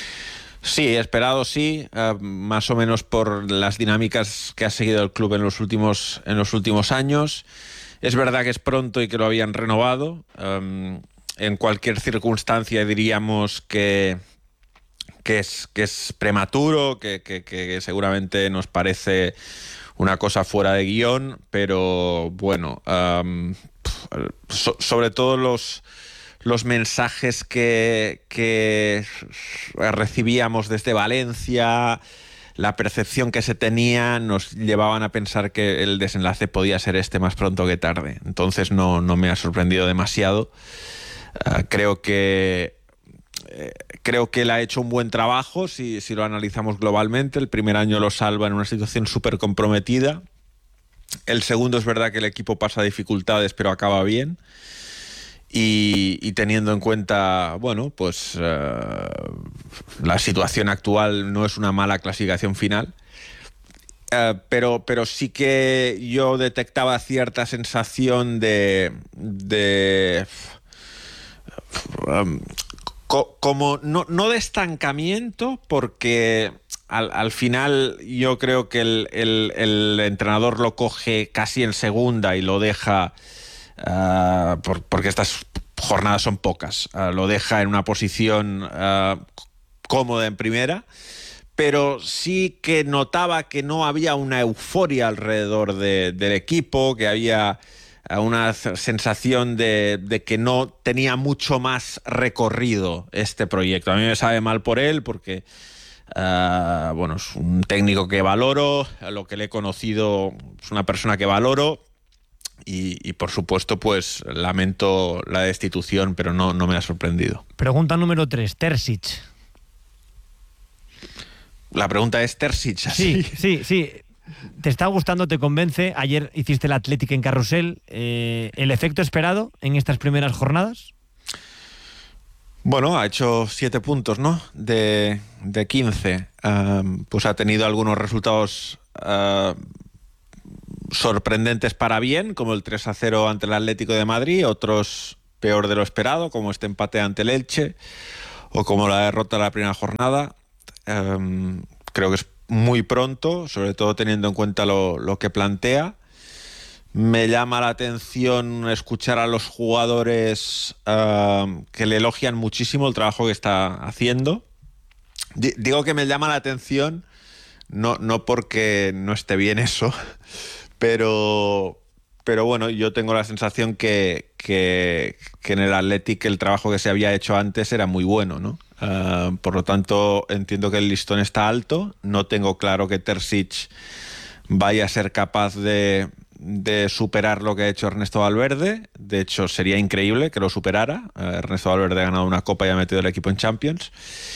Sí, esperado sí, uh, más o menos por las dinámicas que ha seguido el club en los últimos, en los últimos años. Es verdad que es pronto y que lo habían renovado. Um, en cualquier circunstancia diríamos que, que, es, que es prematuro, que, que, que seguramente nos parece una cosa fuera de guión, pero bueno, um, so, sobre todo los... los mensajes que, que recibíamos desde Valencia, la percepción que se tenía, nos llevaban a pensar que el desenlace podía ser este más pronto que tarde. Entonces no, no me ha sorprendido demasiado. Uh, creo que eh, creo que él ha hecho un buen trabajo si, si lo analizamos globalmente. El primer año lo salva en una situación súper comprometida. El segundo es verdad que el equipo pasa dificultades, pero acaba bien. Y, y teniendo en cuenta, bueno, pues uh, la situación actual no es una mala clasificación final, uh, pero, pero sí que yo detectaba cierta sensación de... de um, co como no, no de estancamiento, porque al, al final yo creo que el, el, el entrenador lo coge casi en segunda y lo deja... Uh, por, porque estas jornadas son pocas, uh, lo deja en una posición uh, cómoda en primera, pero sí que notaba que no había una euforia alrededor de, del equipo, que había uh, una sensación de, de que no tenía mucho más recorrido este proyecto. A mí me sabe mal por él porque uh, bueno, es un técnico que valoro, a lo que le he conocido es una persona que valoro. Y, y por supuesto, pues lamento la destitución, pero no, no me ha sorprendido. Pregunta número tres, Terzic. La pregunta es Terzic, ¿así? Sí, sí, sí. ¿Te está gustando, te convence? Ayer hiciste el Athletic en Carrusel. Eh, ¿El efecto esperado en estas primeras jornadas? Bueno, ha hecho siete puntos, ¿no? De, de quince. Um, pues ha tenido algunos resultados... Uh, sorprendentes para bien, como el tres a cero ante el Atlético de Madrid, otros peor de lo esperado, como este empate ante el Elche, o como la derrota de la primera jornada. Um, creo que es muy pronto, sobre todo teniendo en cuenta lo, lo que plantea. Me llama la atención escuchar a los jugadores uh, que le elogian muchísimo el trabajo que está haciendo. D- digo que me llama la atención, no, no porque no esté bien eso, Pero, pero bueno, yo tengo la sensación que, que, que en el Athletic el trabajo que se había hecho antes era muy bueno, ¿no? Uh, por lo tanto, entiendo que el listón está alto. No tengo claro que Terzic vaya a ser capaz de, de superar lo que ha hecho Ernesto Valverde. De hecho, sería increíble que lo superara. Ernesto Valverde ha ganado una Copa y ha metido el equipo en Champions.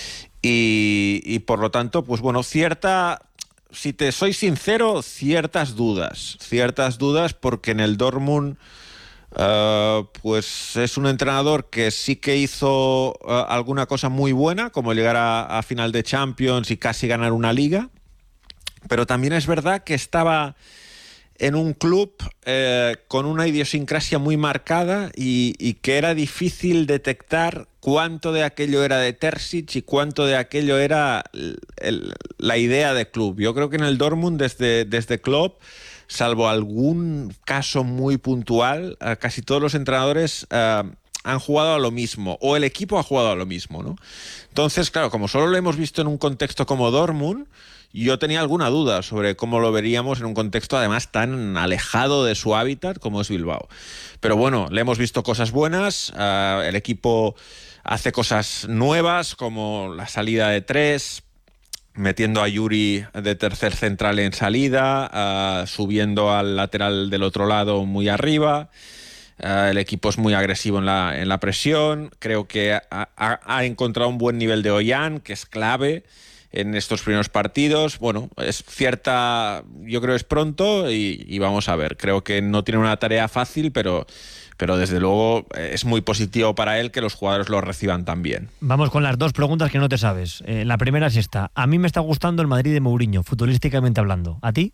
Y, y por lo tanto, pues bueno, cierta... Si te soy sincero, ciertas dudas. Ciertas dudas porque en el Dortmund... Uh, pues es un entrenador que sí que hizo uh, alguna cosa muy buena, como llegar a, a final de Champions y casi ganar una liga, pero también es verdad que estaba en un club eh, con una idiosincrasia muy marcada y, y que era difícil detectar cuánto de aquello era de Terzic y cuánto de aquello era el, el, la idea de club. Yo creo que en el Dortmund desde, desde Klopp, salvo algún caso muy puntual, uh, casi todos los entrenadores uh, han jugado a lo mismo, o el equipo ha jugado a lo mismo, ¿no? Entonces, claro, como solo lo hemos visto en un contexto como Dortmund, yo tenía alguna duda sobre cómo lo veríamos en un contexto además tan alejado de su hábitat como es Bilbao. Pero bueno, le hemos visto cosas buenas, uh, el equipo hace cosas nuevas como la salida de tres, metiendo a Yuri de tercer central en salida, uh, subiendo al lateral del otro lado muy arriba. Uh, el equipo es muy agresivo en la, en la presión. Creo que ha, ha, ha encontrado un buen nivel de Ollán, que es clave en estos primeros partidos. Bueno, es cierta, yo creo que es pronto y, y vamos a ver. Creo que no tiene una tarea fácil, pero... pero desde luego es muy positivo para él que los jugadores lo reciban tan bien. Vamos con las dos preguntas que no te sabes. Eh, la primera es esta. A mí me está gustando el Madrid de Mourinho, futbolísticamente hablando. ¿A ti?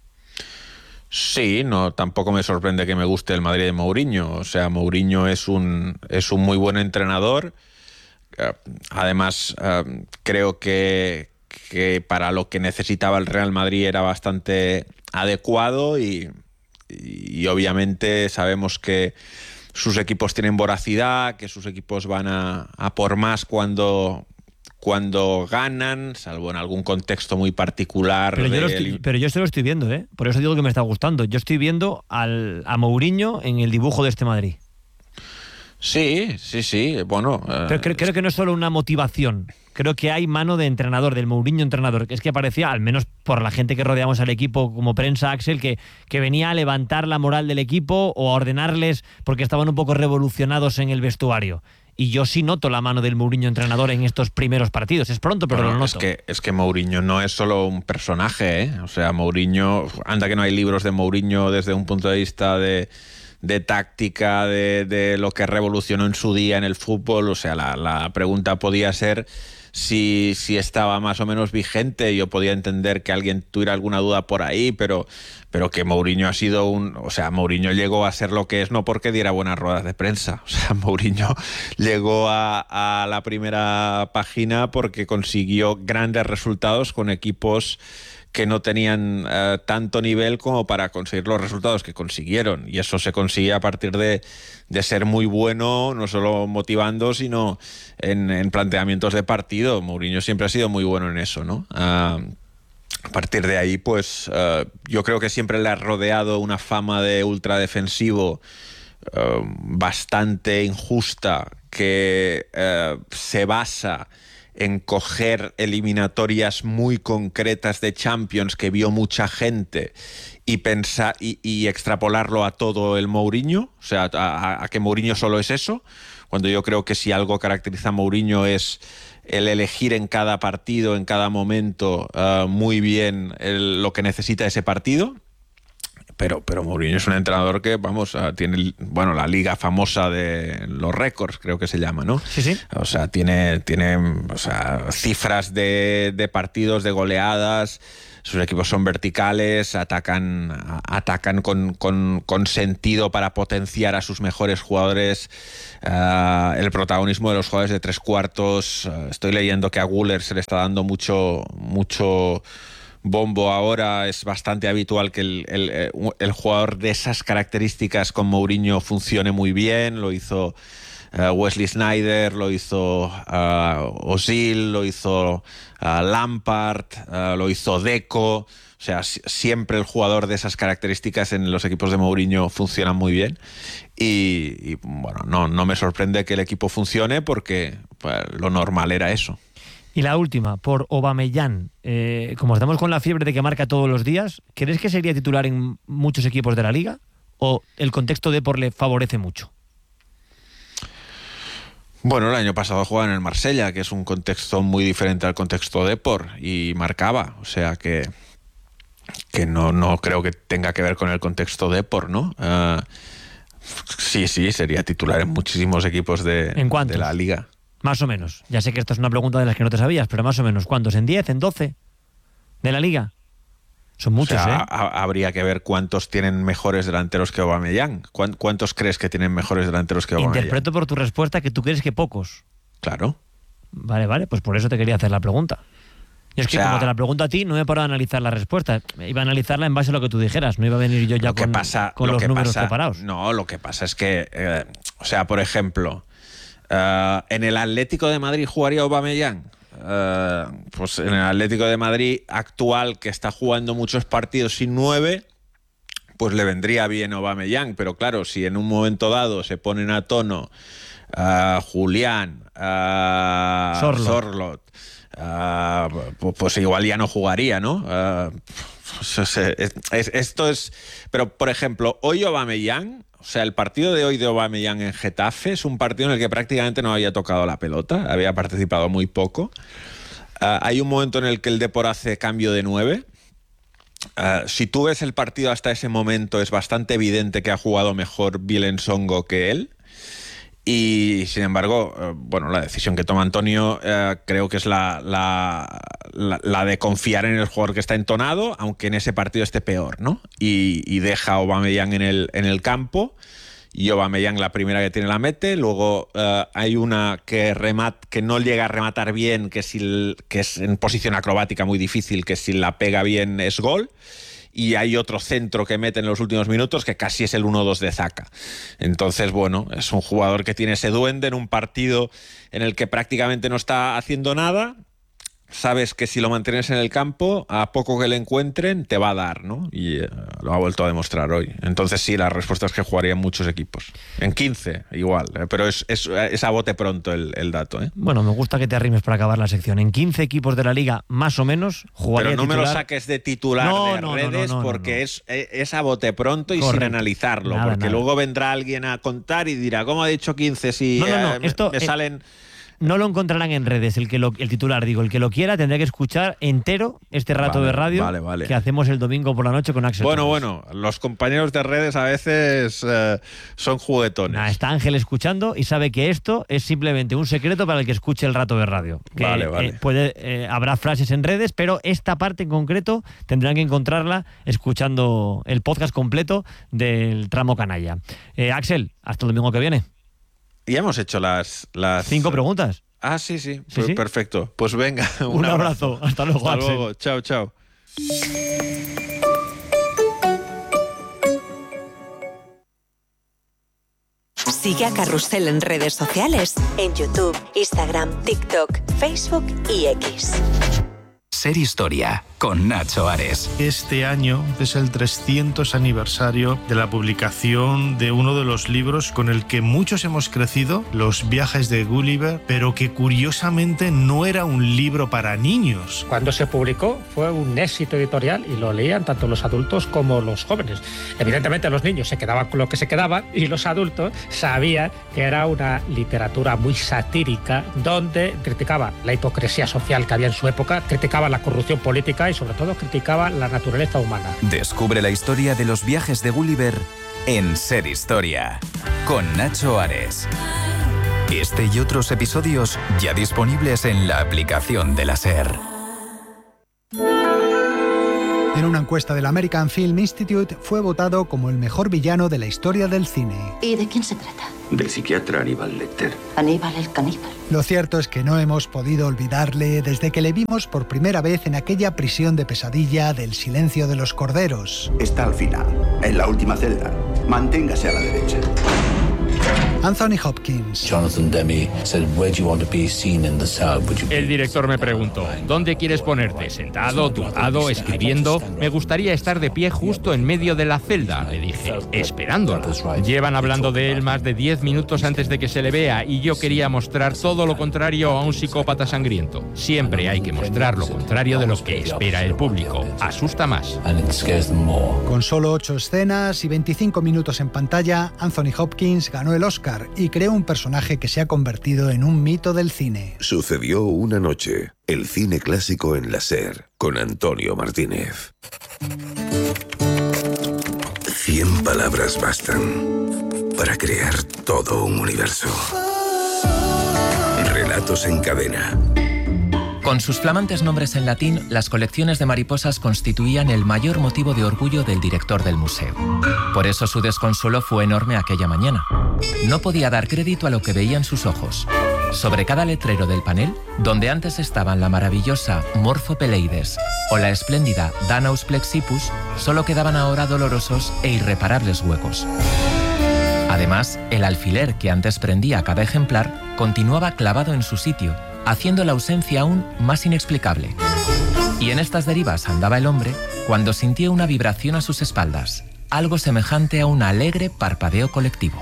Sí, no, tampoco me sorprende que me guste el Madrid de Mourinho. O sea, Mourinho es un, es un muy buen entrenador. Uh, además, uh, creo que, que para lo que necesitaba el Real Madrid era bastante adecuado y... y obviamente sabemos que sus equipos tienen voracidad, que sus equipos van a, a por más cuando, cuando ganan, salvo en algún contexto muy particular. Pero yo, lo de... estoy, pero yo esto lo estoy viendo, ¿eh? Por eso digo que me está gustando. Yo estoy viendo al, a Mourinho en el dibujo de este Madrid. Sí, sí, sí, bueno... Pero creo, creo que no es solo una motivación. Creo que hay mano de entrenador, del Mourinho entrenador, que es que parecía, al menos por la gente que rodeamos al equipo como prensa, Axel, que, que venía a levantar la moral del equipo o a ordenarles porque estaban un poco revolucionados en el vestuario. Y yo sí noto la mano del Mourinho entrenador en estos primeros partidos. Es pronto, pero bueno, lo Es noto. que, es que Mourinho no es solo un personaje, ¿eh? O sea, Mourinho... Anda que no hay libros de Mourinho desde un punto de vista de... de táctica, de, de lo que revolucionó en su día en el fútbol. O sea, la, la pregunta podía ser si, si estaba más o menos vigente. Yo podía entender que alguien tuviera alguna duda por ahí, pero, pero que Mourinho ha sido un... O sea, Mourinho llegó a ser lo que es no porque diera buenas ruedas de prensa. O sea, Mourinho llegó a, a la primera página porque consiguió grandes resultados con equipos que no tenían uh, tanto nivel como para conseguir los resultados que consiguieron. Y eso se consigue a partir de, de ser muy bueno, no solo motivando, sino en, en planteamientos de partido. Mourinho siempre ha sido muy bueno en eso, ¿no? Uh, a partir de ahí, pues uh, yo creo que siempre le ha rodeado una fama de ultradefensivo uh, bastante injusta, que uh, se basa en coger eliminatorias muy concretas de Champions que vio mucha gente y pensar y, y extrapolarlo a todo el Mourinho, o sea, a, a que Mourinho solo es eso, cuando yo creo que si algo caracteriza a Mourinho es el elegir en cada partido, en cada momento, uh, muy bien el, lo que necesita ese partido. Pero, pero Mourinho es un entrenador que, vamos, tiene, bueno, la liga famosa de los récords, creo que se llama, ¿no? Sí, sí. O sea, tiene, tiene o sea, cifras de, de partidos, de goleadas. Sus equipos son verticales, atacan, atacan con, con, con sentido para potenciar a sus mejores jugadores. Uh, el protagonismo de los jugadores de tres cuartos. Uh, estoy leyendo que a Güler se le está dando mucho, mucho bombo ahora. Es bastante habitual que el, el, el jugador de esas características con Mourinho funcione muy bien. Lo hizo uh, Wesley Sneijder, lo hizo uh, Ozil, lo hizo uh, Lampard, uh, lo hizo Deco. O sea, siempre el jugador de esas características en los equipos de Mourinho funciona muy bien. Y, y bueno, no, no me sorprende que el equipo funcione porque pues, lo normal era eso. Y la última, por Aubameyang. Eh, como estamos con la fiebre de que marca todos los días, ¿crees que sería titular en muchos equipos de la Liga? ¿O el contexto Depor le favorece mucho? Bueno, el año pasado jugaba en el Marsella, que es un contexto muy diferente al contexto Depor, y marcaba. O sea que, que no, no creo que tenga que ver con el contexto Depor, ¿no? Uh, sí, sí, sería titular en muchísimos equipos de, ¿En cuántos? de la Liga. Más o menos. Ya sé que esto es una pregunta de las que no te sabías, pero más o menos. ¿Cuántos? ¿En diez? ¿En doce? ¿De la Liga? Son muchos, o sea, ¿eh? ha, habría que ver cuántos tienen mejores delanteros que Aubameyang. ¿Cuántos crees que tienen mejores delanteros que Aubameyang? Interpreto por tu respuesta que tú crees que pocos. Claro. Vale, vale, pues por eso te quería hacer la pregunta. Y es que o sea, como te la pregunto a ti, no me paro a analizar la respuesta. Iba a analizarla en base a lo que tú dijeras. No iba a venir yo ya con, pasa, con los que números pasa, preparados. No, lo que pasa es que, eh, o sea, por ejemplo, uh, en el Atlético de Madrid jugaría Aubameyang. Uh, pues en el Atlético de Madrid actual, que está jugando muchos partidos sin nueve, pues le vendría bien Aubameyang. Pero claro, si en un momento dado se ponen a tono uh, Julián, uh, Sorloth, Sorloth uh, pues, pues igual ya no jugaría, ¿no? Uh, pues es, es, esto es... Pero, por ejemplo, hoy Aubameyang... O sea, el partido de hoy de Aubameyang en Getafe es un partido en el que prácticamente no había tocado la pelota, había participado muy poco. Uh, hay un momento en el que el Depor hace cambio de nueve. Uh, si tú ves el partido hasta ese momento, es bastante evidente que ha jugado mejor Bielen Songo que él. Y, sin embargo, uh, bueno, la decisión que toma Antonio uh, creo que es la, la, la, la de confiar en el jugador que está entonado, aunque en ese partido esté peor, ¿no? Y, y deja a Aubameyang en el, en el campo, y Aubameyang la primera que tiene la mete, luego uh, hay una que, remat, que no llega a rematar bien, que, si, que es en posición acrobática muy difícil, que si la pega bien es gol. Y hay otro centro que mete en los últimos minutos que casi es el uno dos de Zaka. Entonces, bueno, es un jugador que tiene ese duende en un partido en el que prácticamente no está haciendo nada. Sabes que si lo mantienes en el campo, a poco que le encuentren, te va a dar, ¿no? Y eh, lo ha vuelto a demostrar hoy. Entonces sí, la respuesta es que jugaría en muchos equipos. En quince, igual. Eh, pero es, es, es a bote pronto el, el dato, ¿eh? Bueno, me gusta que te arrimes para acabar la sección. En quince equipos de la Liga, más o menos, jugaría Pero no titular. me lo saques de titular no, de no, redes no, no, no, porque no, no. Es, es a bote pronto y Correcto. sin analizarlo. Nada, porque nada. luego vendrá alguien a contar y dirá, ¿cómo ha dicho quince si No, no, no, eh, me- esto, me eh, salen... No lo encontrarán en redes, el que lo, el titular, digo, el que lo quiera tendrá que escuchar entero este rato Vale, de radio vale, vale. que hacemos el domingo por la noche con Axel. Bueno, Torres. bueno, los compañeros de redes a veces eh, son juguetones. Nah, está Ángel escuchando y sabe que esto es simplemente un secreto para el que escuche el rato de radio. Que, Vale, vale. eh, puede, eh, habrá frases en redes, pero esta parte en concreto tendrán que encontrarla escuchando el podcast completo del tramo canalla. Eh, Axel, hasta el domingo que viene. Y hemos hecho las... las... Cinco preguntas. Ah, sí, sí, Sí, pues sí. perfecto. Pues venga, un, Un abrazo. Hasta luego, Hasta Axel. luego. Chao, chao. Sigue a Carrusel en redes sociales, en YouTube, Instagram, TikTok, Facebook y X. Ser Historia, con Nacho Ares. Este año es el trescientos aniversario de la publicación de uno de los libros con el que muchos hemos crecido, Los viajes de Gulliver, pero que curiosamente no era un libro para niños. Cuando se publicó fue un éxito editorial y lo leían tanto los adultos como los jóvenes. Evidentemente los niños se quedaban con lo que se quedaban y los adultos sabían que era una literatura muy satírica donde criticaba la hipocresía social que había en su época, criticaba la corrupción política y sobre todo criticaba la naturaleza humana. Descubre la historia de los viajes de Gulliver en Ser Historia, con Nacho Ares. Este y otros episodios ya disponibles en la aplicación de la SER. En una encuesta del American Film Institute fue votado como el mejor villano de la historia del cine. ¿Y de quién se trata? Del psiquiatra Aníbal Lecter. Aníbal el caníbal. Lo cierto es que no hemos podido olvidarle desde que le vimos por primera vez en aquella prisión de pesadilla del Silencio de los Corderos. Está al final, en la última celda. Manténgase a la derecha. Anthony Hopkins. Jonathan Demme said, "Where do you want to be seen in the South? Would you be-" El director me preguntó, ¿dónde quieres ponerte? ¿Sentado, tumbado, escribiendo? Me gustaría estar de pie justo en medio de la celda, le dije, esperándola. Llevan hablando de él más de diez minutos antes de que se le vea y yo quería mostrar todo lo contrario a un psicópata sangriento. Siempre hay que mostrar lo contrario de lo que espera el público. Asusta más. Con solo ocho escenas y veinticinco minutos en pantalla, Anthony Hopkins ganó el Oscar y creó un personaje que se ha convertido en un mito del cine. Sucedió una noche, el cine clásico en la SER, con Antonio Martínez. Cien palabras bastan para crear todo un universo. Relatos en cadena. Con sus flamantes nombres en latín, las colecciones de mariposas constituían el mayor motivo de orgullo del director del museo. Por eso su desconsuelo fue enorme aquella mañana. No podía dar crédito a lo que veían sus ojos. Sobre cada letrero del panel, donde antes estaban la maravillosa Morphopeleides o la espléndida Danaus plexippus, solo quedaban ahora dolorosos e irreparables huecos. Además, el alfiler que antes prendía a cada ejemplar continuaba clavado en su sitio, haciendo la ausencia aún más inexplicable. Y en estas derivas andaba el hombre cuando sintió una vibración a sus espaldas, algo semejante a un alegre parpadeo colectivo.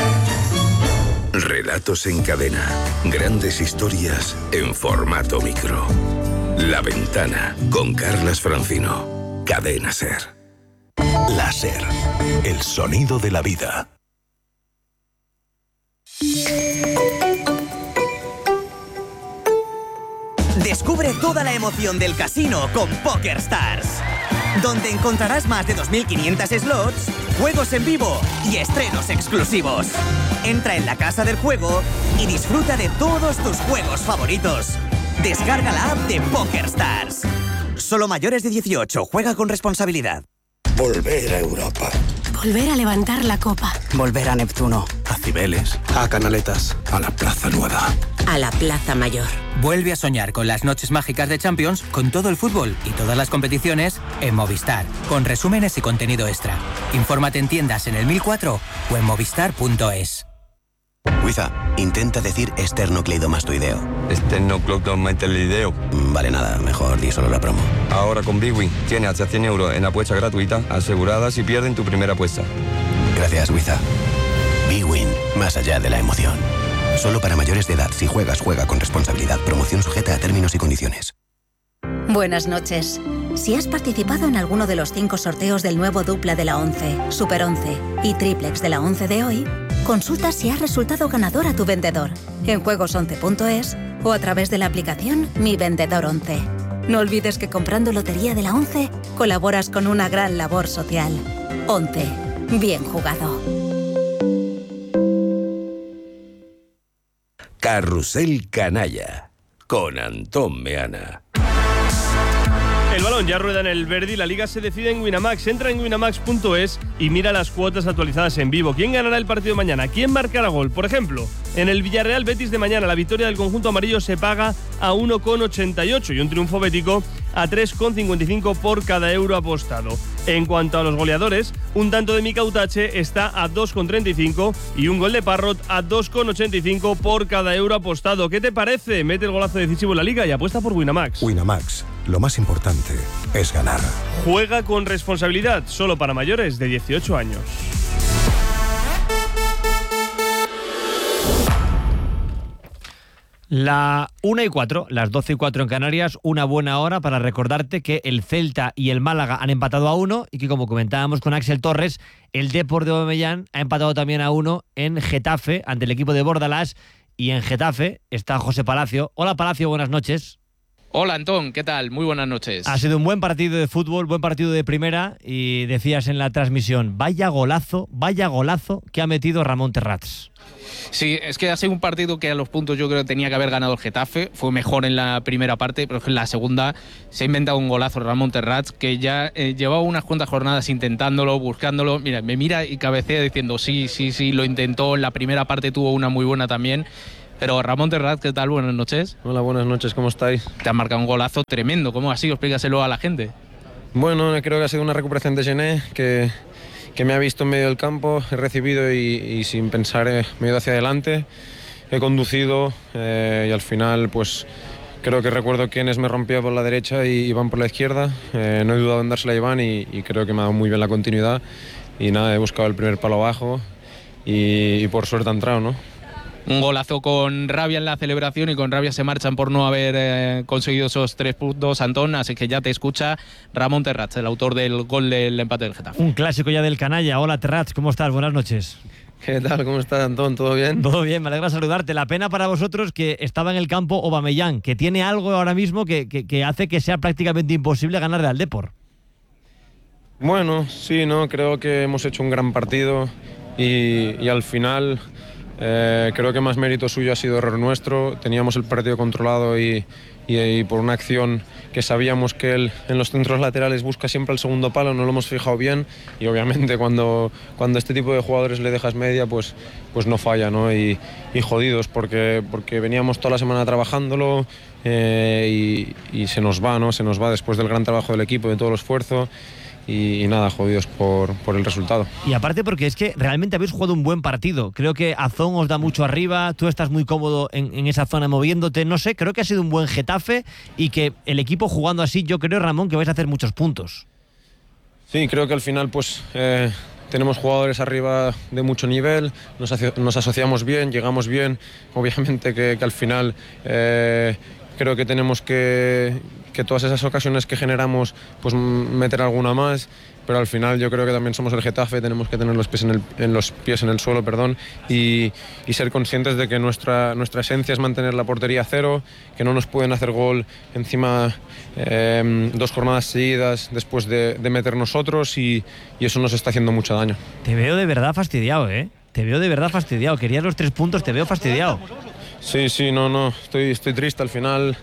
Relatos en cadena. Grandes historias en formato micro. La Ventana, con Carlas Francino. Cadena SER. La SER. El sonido de la vida. Descubre toda la emoción del casino con PokerStars, donde encontrarás más de dos mil quinientos slots, juegos en vivo y estrenos exclusivos. Entra en la casa del juego y disfruta de todos tus juegos favoritos. Descarga la app de PokerStars. Solo mayores de dieciocho. Juega con responsabilidad. Volver a Europa. Volver a levantar la copa. Volver a Neptuno. A Cibeles. A Canaletas. A la Plaza Nueva. A la Plaza Mayor. Vuelve a soñar con las noches mágicas de Champions, con todo el fútbol y todas las competiciones en Movistar, con resúmenes y contenido extra. Infórmate en tiendas en el mil cuatro o en movistar punto es. Wiza, intenta decir esternocleidomastoideo. Esternocleidomastoideo. Vale, nada, mejor di solo la promo. Ahora con Big Win tienes hasta cien euros en apuesta gratuita asegurada si pierden tu primera apuesta. Gracias, Wiza. Big Win, más allá de la emoción. Solo para mayores de edad. Si juegas, juega con responsabilidad. Promoción sujeta a términos y condiciones. Buenas noches. Si has participado en alguno de los cinco sorteos del nuevo dupla de la once, Super once y Triplex de la once de hoy, consulta si has resultado ganador a tu vendedor en juegos once punto es o a través de la aplicación Mi Vendedor once. No olvides que comprando Lotería de la once colaboras con una gran labor social. once. Bien jugado. Carrusel Canalla, con Antón Meana. El balón ya rueda en el Verdi, la liga se decide en Winamax. Entra en winamax punto es y mira las cuotas actualizadas en vivo. ¿Quién ganará el partido mañana? ¿Quién marcará gol? Por ejemplo, en el Villarreal Betis de mañana, la victoria del conjunto amarillo se paga a uno coma ochenta y ocho y un triunfo bético a tres coma cincuenta y cinco por cada euro apostado. En cuanto a los goleadores, un tanto de Mika Utache está a dos coma treinta y cinco y un gol de Parrot a dos coma ochenta y cinco por cada euro apostado. ¿Qué te parece? Mete el golazo decisivo en la liga y apuesta por Winamax. Winamax, lo más importante es ganar. Juega con responsabilidad, solo para mayores de dieciocho años. La una y cuatro, las doce y cuatro en Canarias, una buena hora para recordarte que el Celta y el Málaga han empatado a uno y que, como comentábamos con Axel Torres, el Depor de Aubameyang ha empatado también a uno en Getafe ante el equipo de Bordalás, y en Getafe está José Palacio. Hola Palacio, buenas noches. Hola Antón, ¿qué tal? Muy buenas noches. Ha sido un buen partido de fútbol, buen partido de primera, y decías en la transmisión, vaya golazo, vaya golazo que ha metido Ramón Terrats. Sí, es que ha sido un partido que a los puntos yo creo que tenía que haber ganado el Getafe. Fue mejor en la primera parte, pero en la segunda se ha inventado un golazo Ramón Terrats, que ya eh, llevaba unas cuantas jornadas intentándolo, buscándolo. Mira, me mira y cabecea diciendo sí, sí, sí, lo intentó. En la primera parte tuvo una muy buena también. Pero Ramón Terrats, ¿qué tal? Buenas noches. Hola, buenas noches, ¿cómo estáis? Te han marcado un golazo tremendo, ¿cómo ha sido? Explícaselo a la gente. Bueno, creo que ha sido una recuperación de Gené que, que me ha visto en medio del campo, he recibido y, y sin pensar he, me he ido hacia adelante, he conducido eh, y al final pues creo que recuerdo quiénes me rompía por la derecha y Iván por la izquierda, eh, no he dudado en dársela a Iván y, y creo que me ha dado muy bien la continuidad y nada, he buscado el primer palo abajo y, y por suerte ha entrado, ¿no? Un golazo con rabia en la celebración y con rabia se marchan por no haber eh, conseguido esos tres puntos, Antón, así que ya te escucha Ramón Terrats, el autor del gol del empate del Getafe. Un clásico ya del canalla. Hola Terrats, ¿cómo estás? Buenas noches. ¿Qué tal? ¿Cómo estás, Antón? ¿Todo bien? Todo bien, me alegra saludarte. La pena para vosotros que estaba en el campo Aubameyang, que tiene algo ahora mismo que, que, que hace que sea prácticamente imposible ganarle al Depor. Bueno, sí, no, creo que hemos hecho un gran partido y, y al final... Eh, creo que más mérito suyo ha sido error nuestro. Teníamos el partido controlado y, y, y por una acción que sabíamos que él en los centros laterales busca siempre el segundo palo, no lo hemos fijado bien y obviamente cuando, cuando este tipo de jugadores le dejas media pues, pues no falla, ¿no? Y, y jodidos porque, porque veníamos toda la semana trabajándolo eh, y, y se nos va, ¿no? Se nos va después del gran trabajo del equipo, de todo el esfuerzo. Y, y nada, jodidos por, por el resultado. Y aparte porque es que realmente habéis jugado un buen partido. Creo que Azón os da mucho arriba, tú estás muy cómodo en, en esa zona moviéndote. No sé, creo que ha sido un buen Getafe y que el equipo jugando así, yo creo, Ramón, que vais a hacer muchos puntos. Sí, creo que al final pues eh, tenemos jugadores arriba de mucho nivel, nos, aso- nos asociamos bien, llegamos bien. Obviamente que, que al final eh, creo que tenemos que... que todas esas ocasiones que generamos, pues meter alguna más, pero al final yo creo que también somos el Getafe, tenemos que tener los pies en el, en los pies en el suelo, perdón, y, y ser conscientes de que nuestra, nuestra esencia es mantener la portería a cero, que no nos pueden hacer gol encima eh, dos jornadas seguidas después de, de meter nosotros y, y eso nos está haciendo mucho daño. Te veo de verdad fastidiado, ¿eh? Te veo de verdad fastidiado. Querías los tres puntos, te veo fastidiado. Sí, sí, no, no, estoy, estoy triste al final.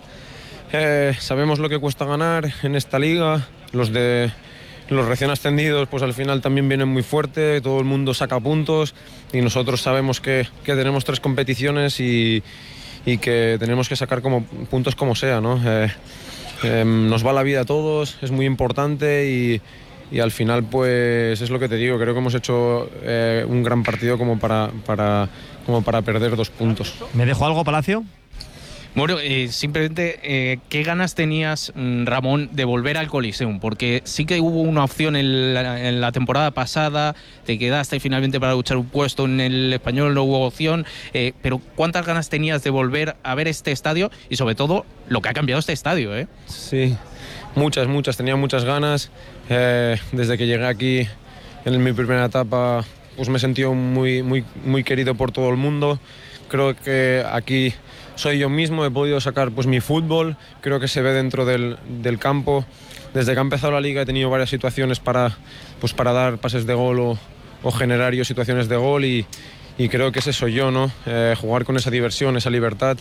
Eh, sabemos lo que cuesta ganar en esta liga, los de los recién ascendidos pues al final también vienen muy fuerte, todo el mundo saca puntos y nosotros sabemos que, que tenemos tres competiciones y, y que tenemos que sacar como puntos como sea, ¿no? Eh, eh, nos va la vida a todos, es muy importante y, y al final pues es lo que te digo, creo que hemos hecho eh, un gran partido como para, para, como para perder dos puntos. ¿Me dejo algo, Palacio? Bueno, eh, simplemente, eh, ¿qué ganas tenías, Ramón, de volver al Coliseum? Porque sí que hubo una opción en la, en la temporada pasada, te quedaste finalmente para luchar un puesto en el Español, no hubo opción, eh, pero ¿cuántas ganas tenías de volver a ver este estadio? Y sobre todo, lo que ha cambiado este estadio, ¿eh? Sí, muchas, muchas, tenía muchas ganas. Eh, desde que llegué aquí, en mi primera etapa, pues me he sentido muy, muy, muy querido por todo el mundo. Creo que aquí... soy yo mismo, he podido sacar pues mi fútbol, creo que se ve dentro del, del campo. Desde que ha empezado la liga he tenido varias situaciones para, pues para dar pases de gol o, o generar yo situaciones de gol y, y creo que ese soy yo, ¿no? Eh, jugar con esa diversión, esa libertad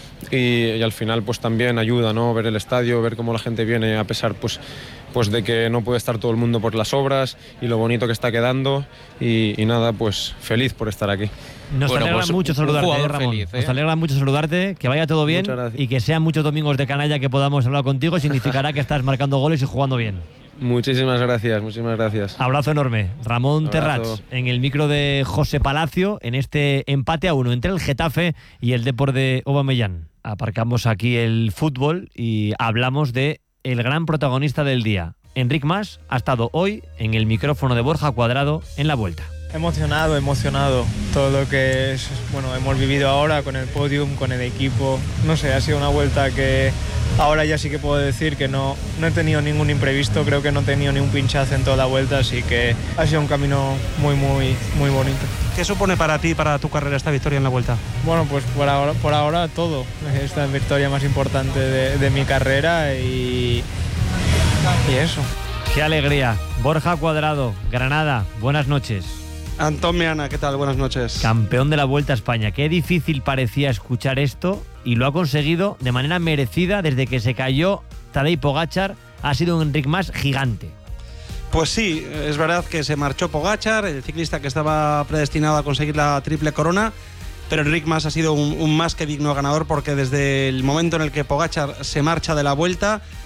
y, y al final pues también ayuda, ¿no? Ver el estadio, ver cómo la gente viene a pesar pues, pues de que no puede estar todo el mundo por las obras y lo bonito que está quedando y, y nada, pues feliz por estar aquí. Nos Bueno, alegra pues, mucho saludarte, eh, Ramón. feliz, ¿eh? Nos alegra mucho saludarte, que vaya todo bien y que sean muchos domingos de canalla que podamos hablar contigo. Significará que estás marcando goles y jugando bien. Muchísimas gracias, muchísimas gracias. Abrazo enorme. Ramón Abrazo. Terrats en el micro de José Palacio en este empate a uno entre el Getafe y el Depor de Aubameyang. Aparcamos aquí el fútbol y hablamos de el gran protagonista del día. Enric Mas ha estado hoy en el micrófono de Borja Cuadrado en la Vuelta. Emocionado, emocionado. Todo lo que es, bueno, hemos vivido ahora con el podium, con el equipo. No sé, ha sido una vuelta que ahora ya sí que puedo decir que no, no he tenido ningún imprevisto. Creo que no he tenido ni un pinchazo en toda la vuelta, así que ha sido un camino muy, muy, muy bonito. ¿Qué supone para ti, para tu carrera, esta victoria en la Vuelta? Bueno, pues por ahora, por ahora todo. Esta es la victoria más importante de, de mi carrera y, y eso. ¡Qué alegría! Borja Cuadrado, Granada, buenas noches. Antón Meana, ¿qué tal? Buenas noches. Campeón de la Vuelta a España. Qué difícil parecía escuchar esto y lo ha conseguido de manera merecida desde que se cayó Tadej Pogačar. Ha sido un Enric Mas gigante. Pues sí, es verdad que se marchó Pogačar, el ciclista que estaba predestinado a conseguir la triple corona, pero Enric Mas ha sido un, un más que digno ganador porque desde el momento en el que Pogačar se marcha de la Vuelta